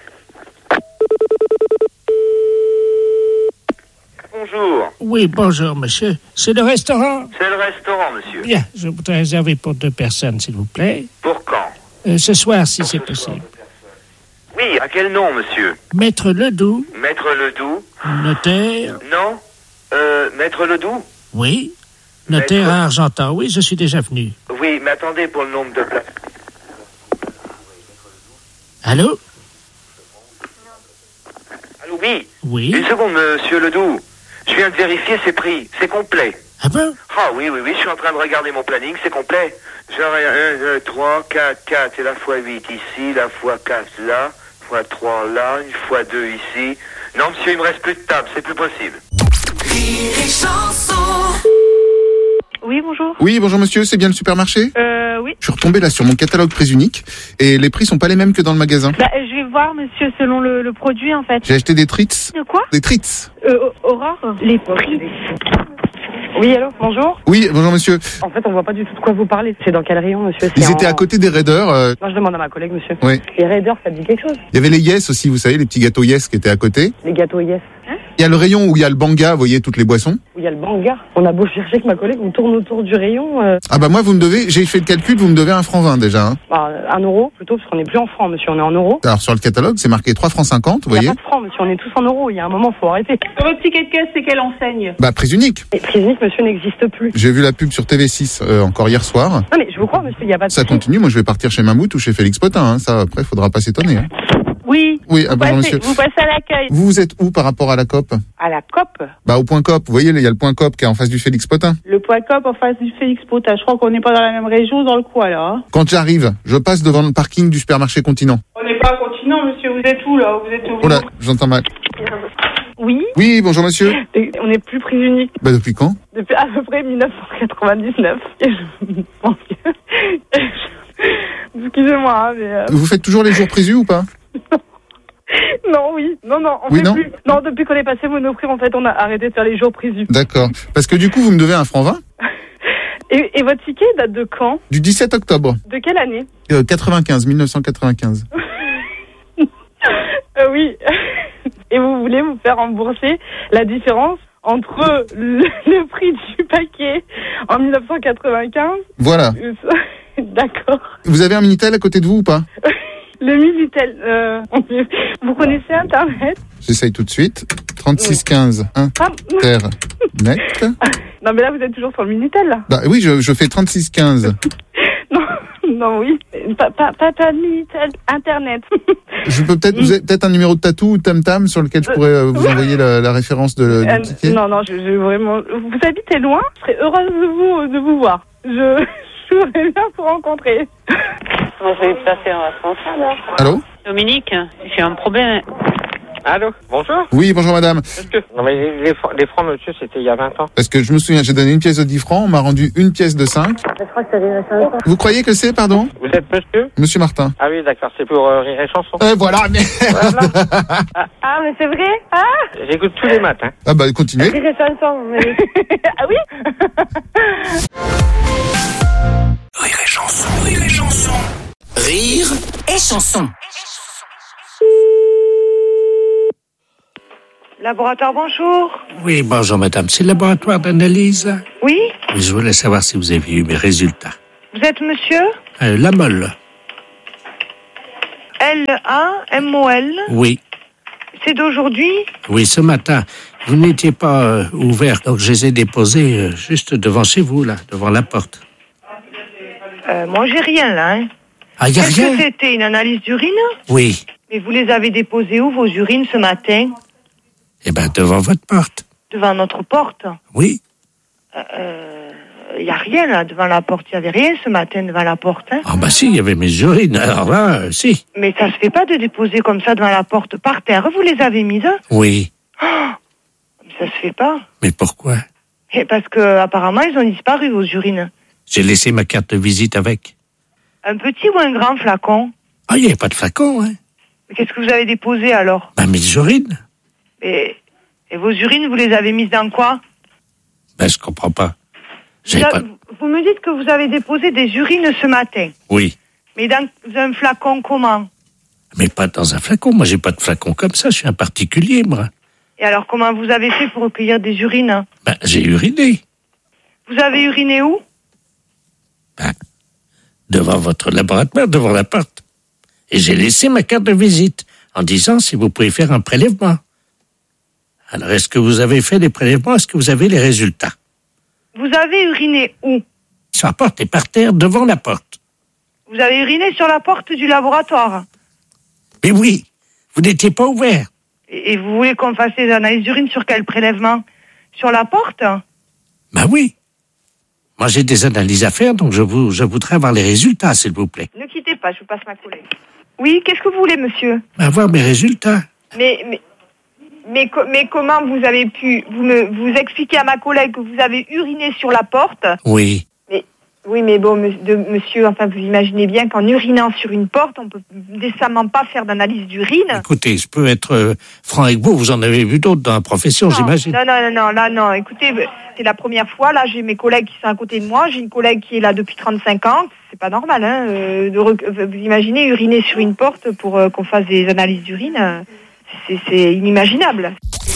Bonjour.
Oui, bonjour, monsieur. C'est le restaurant?
C'est le restaurant, monsieur.
Bien, je voudrais réserver pour 2 personnes, s'il vous plaît.
Pour quand?
Ce soir, si c'est possible.
Oui, à quel nom, monsieur?
Maître Ledoux.
Maître Ledoux.
Notaire.
Non. Maître Ledoux?
Oui. Notaire à Argentan. Oui, je suis déjà venu.
Oui, mais attendez pour le nombre de places.
Allô?
Allô, oui.
Oui.
Une seconde, monsieur Ledoux. Je viens de vérifier ses prix. C'est complet.
Ah bon?
Ah oui, je suis en train de regarder mon planning, c'est complet. J'aurai 1, 2, 3, 4, 4, et la fois 8 ici, la fois 4 là, fois 3 là, une fois 2 ici. Non, monsieur, il me reste plus de table, c'est plus possible.
Rire et Chanson.
Oui, bonjour.
Oui, bonjour monsieur, c'est bien le supermarché?
Oui.
Je suis retombé là sur mon catalogue prix unique et les prix sont pas les mêmes que dans le magasin.
Bah, je vais voir, monsieur, selon le produit, en fait.
J'ai acheté des treats.
De quoi?
Des treats.
Aurore? Les prix. Oui, allô, bonjour.
Oui, bonjour monsieur.
En fait, on voit pas du tout de quoi vous parlez. C'est dans quel rayon, monsieur?
Ils étaient à côté des Raiders.
Non, je demande à ma collègue, monsieur.
Oui.
Les Raiders, ça dit quelque chose?
Il y avait les Yes aussi, vous savez, les petits gâteaux Yes qui étaient à côté.
Les gâteaux Yes.
Il y a le rayon où il y a le Banga, vous voyez, toutes les boissons.
Où il y a le Banga. On a beau chercher avec ma collègue, on tourne autour du rayon.
Ah bah moi, vous me devez, j'ai fait le calcul, vous me devez 1 franc 20 déjà. Hein.
1 euro, plutôt, parce qu'on n'est plus en francs, monsieur, on est en euros.
Alors sur le catalogue, c'est marqué 3 francs 50, vous
Il n'y
voyez.
a pas de francs, monsieur, on est tous en euros. Il y a un moment, faut arrêter.
Sur votre ticket de caisse, c'est quelle enseigne?
Bah prix unique.
Et prix unique, monsieur, n'existe plus.
J'ai vu la pub sur TV6 encore hier soir.
Non mais je vous crois, monsieur, il n'y a pas de
Ça continue, moi je vais partir chez Mammouth ou chez Félix Potin, hein. Ça après, faudra pas s'étonner. Hein.
Oui.
Oui, bonjour monsieur.
Vous passez à l'accueil.
Vous êtes où par rapport à la COP?
À la COP?
Bah au point COP, vous voyez, il y a le point COP qui est en face du Félix Potin.
Le point COP en face du Félix Potin. Je crois qu'on n'est pas dans la même région, dans le coin, là. Hein.
Quand j'arrive, je passe devant le parking du supermarché Continent.
On n'est pas à Continent, monsieur. Vous êtes où, là? Vous êtes où?
Oh là, j'entends mal.
Oui.
Oui, bonjour monsieur.
On n'est plus prix unique.
Bah depuis quand?
Depuis à peu près 1999. Et je pense que... Excusez-moi, mais...
Vous faites toujours les jours prévus ou pas?
Non, oui. Non, on
oui,
fait
non
plus. Non, depuis qu'on est passé Monoprix, en fait, on a arrêté de faire les jours prévus.
D'accord. Parce que du coup, vous me devez 1 franc 20.
Et votre ticket date de quand?
Du 17 octobre.
De quelle année?
1995.
Oui. Et vous voulez vous faire rembourser la différence entre le prix du paquet en 1995?
Voilà.
D'accord.
Vous avez un Minitel à côté de vous ou pas?
Le Minitel, vous connaissez Internet?
J'essaye tout de suite. 3615 Internet.
Non mais là vous êtes toujours sur le Minitel là.
Bah oui, je fais 3615.
Non, oui. Pas de Minitel, Internet.
Je peux peut-être, vous avez peut-être un numéro de tatou ou tam-tam sur lequel je pourrais vous envoyer la référence du ticket?
Non, je vraiment... Vous habitez loin? Je serais heureuse de vous voir. Je voudrais bien vous rencontrer. Moi, je vais passer un responsable.
Allô?
Dominique, j'ai un problème.
Allô, bonjour.
Oui, bonjour madame.
Non mais les francs, monsieur, c'était il y a 20 ans.
Parce que je me souviens, j'ai donné une pièce de 10 francs, on m'a rendu une pièce de 5.
Je crois que ça vient de
Vous croyez que c'est, pardon?
Vous êtes monsieur?
Monsieur Martin.
Ah oui, d'accord, c'est pour Rire et Chanson.
Voilà, mais...
Ah, mais c'est vrai? Ah!
J'écoute tous les matins.
Ah bah, continuez.
Rire et Chanson. Mais... ah oui?
Rire et Chanson, Rire et Chanson. Rire
et Chanson.
Laboratoire, bonjour.
Oui, bonjour madame, c'est le laboratoire d'analyse.
Oui?
Je voulais savoir si vous avez eu mes résultats.
Vous êtes monsieur?
La Molle.
L-A-M-O-L.
Oui.
C'est d'aujourd'hui?
Oui, ce matin. Vous n'étiez pas ouvert, donc je les ai déposés juste devant chez vous, là, devant la porte.
Moi, j'ai rien, là. Hein.
Ah, y a rien?
Est-ce que c'était une analyse d'urine?
Oui.
Mais vous les avez déposées où, vos urines, ce matin?
Eh ben, devant votre porte.
Devant notre porte?
Oui.
Y a rien, là, devant la porte. Il y avait rien ce matin devant la porte, hein.
Ah bah si, il y avait mes urines. Alors là, si.
Mais ça se fait pas de déposer comme ça devant la porte par terre. Vous les avez mises?
Oui.
Oh, ça se fait pas.
Mais pourquoi?
Et parce que apparemment ils ont disparu, vos urines.
J'ai laissé ma carte de visite avec.
Un petit ou un grand flacon?
Ah, il n'y avait pas de flacon, hein.
Mais qu'est-ce que vous avez déposé alors?
Bah, mes urines.
Et vos urines, vous les avez mises dans quoi?
Ben, je comprends pas.
Vous me dites que vous avez déposé des urines ce matin.
Oui.
Mais dans un flacon comment?
Mais pas dans un flacon. Moi, j'ai pas de flacon comme ça. Je suis un particulier, moi.
Et alors, comment vous avez fait pour recueillir des urines?
Ben, j'ai uriné.
Vous avez uriné où?
Ben, devant votre laboratoire, devant la porte. Et j'ai laissé ma carte de visite en disant si vous pouvez faire un prélèvement. Alors, est-ce que vous avez fait des prélèvements? Est-ce que vous avez les résultats?
Vous avez uriné où?
Sur la porte et par terre, devant la porte.
Vous avez uriné sur la porte du laboratoire?
Mais oui, vous n'étiez pas ouvert.
Et vous voulez qu'on fasse des analyses d'urine sur quel prélèvement? Sur la porte?
Ben oui. Moi, j'ai des analyses à faire, donc je voudrais avoir les résultats, s'il vous plaît.
Ne quittez pas, je vous passe ma collègue. Oui, qu'est-ce que vous voulez, monsieur?
Avoir mes résultats.
Mais comment vous avez pu vous expliquer à ma collègue que vous avez uriné sur la porte?
Oui.
Mais bon, monsieur, enfin, vous imaginez bien qu'en urinant sur une porte, on peut décemment pas faire d'analyse d'urine.
Écoutez, je peux être franc avec vous, vous en avez vu d'autres dans la profession, j'imagine.
Non, écoutez, c'est la première fois, là, j'ai mes collègues qui sont à côté de moi, j'ai une collègue qui est là depuis 35 ans, c'est pas normal, hein, vous imaginez uriner sur une porte pour qu'on fasse des analyses d'urine, c'est inimaginable.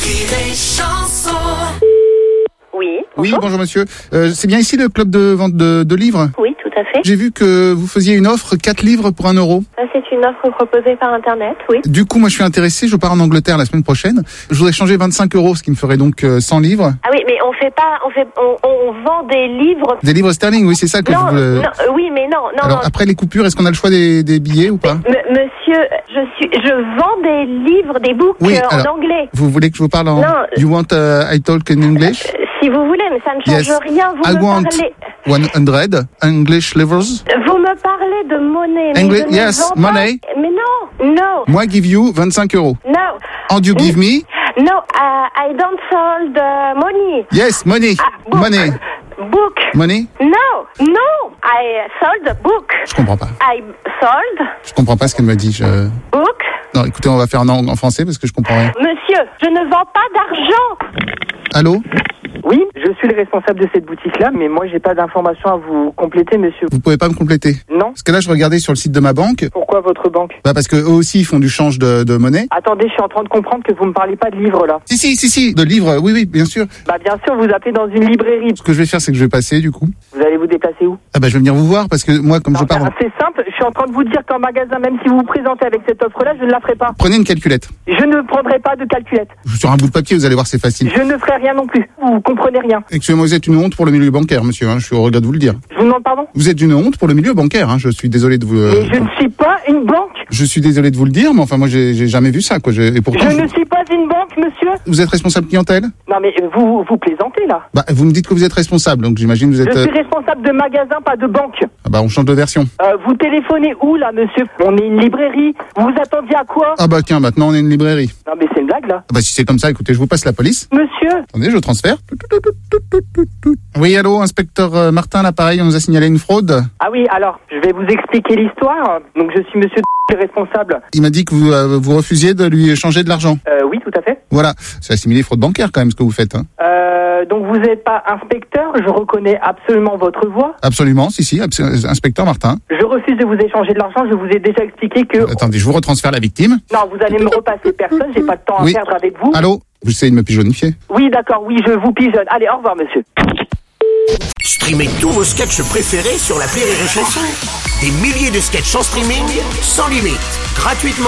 Oui, bonjour monsieur. C'est bien ici le club de vente de livres?
Oui, tout à fait.
J'ai vu que vous faisiez une offre 4 livres pour 1 euro.
C'est une offre proposée par Internet, oui.
Du coup, moi je suis intéressé, je pars en Angleterre la semaine prochaine. Je voudrais changer 25 euros, ce qui me ferait donc 100 livres.
Ah oui, mais on vend des livres.
Des livres sterling, oui, c'est ça que
oui, mais non.
Alors après les coupures, est-ce qu'on a le choix des billets ou pas?
Monsieur, je vends des livres, des books en anglais.
Vous voulez que je vous parle en...
Non.
You want I talk in English?
Si vous voulez, mais ça ne change rien. Vous
I
me
want
parlez...
100 English livres.
Vous me parlez de monnaie.
English, yes, money.
Mais non.
Moi, give you 25 euros.
No.
And you give me?
No, I don't sold money.
Yes, money. Money.
Book.
Money?
No, I sold book.
Je comprends pas.
I sold.
Je comprends pas ce qu'elle me dit.
Book.
Non, écoutez, on va faire en français parce que je comprends rien.
Monsieur, je ne vends pas d'argent.
Allô?
Oui, je suis le responsable de cette boutique-là, mais moi, j'ai pas d'informations à vous compléter, monsieur.
Vous pouvez pas me compléter?
Non.
Parce que là, je regardais sur le site de ma banque.
Pourquoi votre banque?
Parce que eux aussi, ils font du change de monnaie.
Attendez, je suis en train de comprendre que vous me parlez pas de livres, là.
Si, de livres, oui, bien sûr.
Bien sûr, vous appelez dans une librairie.
Ce que je vais faire, c'est que je vais passer, du coup.
Vous allez vous déplacer où?
Je vais venir vous voir, parce que moi, comme je pars...
C'est simple, je suis en train de vous dire qu'en magasin, même si vous vous présentez avec cette offre-là, je ne la ferai pas.
Prenez une calculette.
Je ne prendrai pas de calculette.
Sur un bout de papier, vous allez voir, c'est facile.
Je ne ferai rien non plus. Vous comprenez rien.
Excusez-moi, vous êtes une honte pour le milieu bancaire, monsieur. Je suis au regret de vous le dire.
Je vous demande pardon?
Vous êtes une honte pour le milieu bancaire. Je suis désolé de vous...
Mais je ne suis pas une banque.
Je suis désolé de vous le dire, mais enfin, moi, j'ai jamais vu ça, quoi. Et pourtant,
je ne suis pas une banque monsieur?
Vous êtes responsable clientèle?
Non, mais vous plaisantez, là.
Bah, vous me dites que vous êtes responsable, donc j'imagine que vous êtes...
Je suis responsable de magasin, pas de banque.
Ah bah, on change de version.
Vous téléphonez où, là, monsieur? On est une librairie. Vous vous attendiez à quoi?
Ah bah tiens, maintenant on est une librairie.
Non, mais c'est une blague, là.
Ah bah si c'est comme ça, écoutez, je vous passe la police.
Monsieur?
Attendez, je transfère. Oui, allô, inspecteur Martin, là, pareil, on nous a signalé une fraude.
Ah oui, alors, je vais vous expliquer l'histoire. Donc, je suis monsieur le responsable.
Il m'a dit que vous refusiez de lui échanger de l'argent.
Oui, tout à fait.
Voilà, c'est assimilé fraude bancaire quand même ce que vous faites. Hein.
Donc vous n'êtes pas inspecteur, je reconnais absolument votre voix.
Absolument, si, inspecteur Martin.
Je refuse de vous échanger de l'argent, je vous ai déjà expliqué que...
Attendez, je vous retransfère la victime.
Non, vous allez me repasser personne, j'ai pas de temps à perdre avec vous.
Allô? Vous essayez de me pigeonnifier?
Oui, d'accord, oui, je vous pigeonne. Allez, au revoir, monsieur.
Streamez tous vos sketchs préférés sur l'appli Rire et Chanson. Des milliers de sketchs en streaming, sans limite, gratuitement.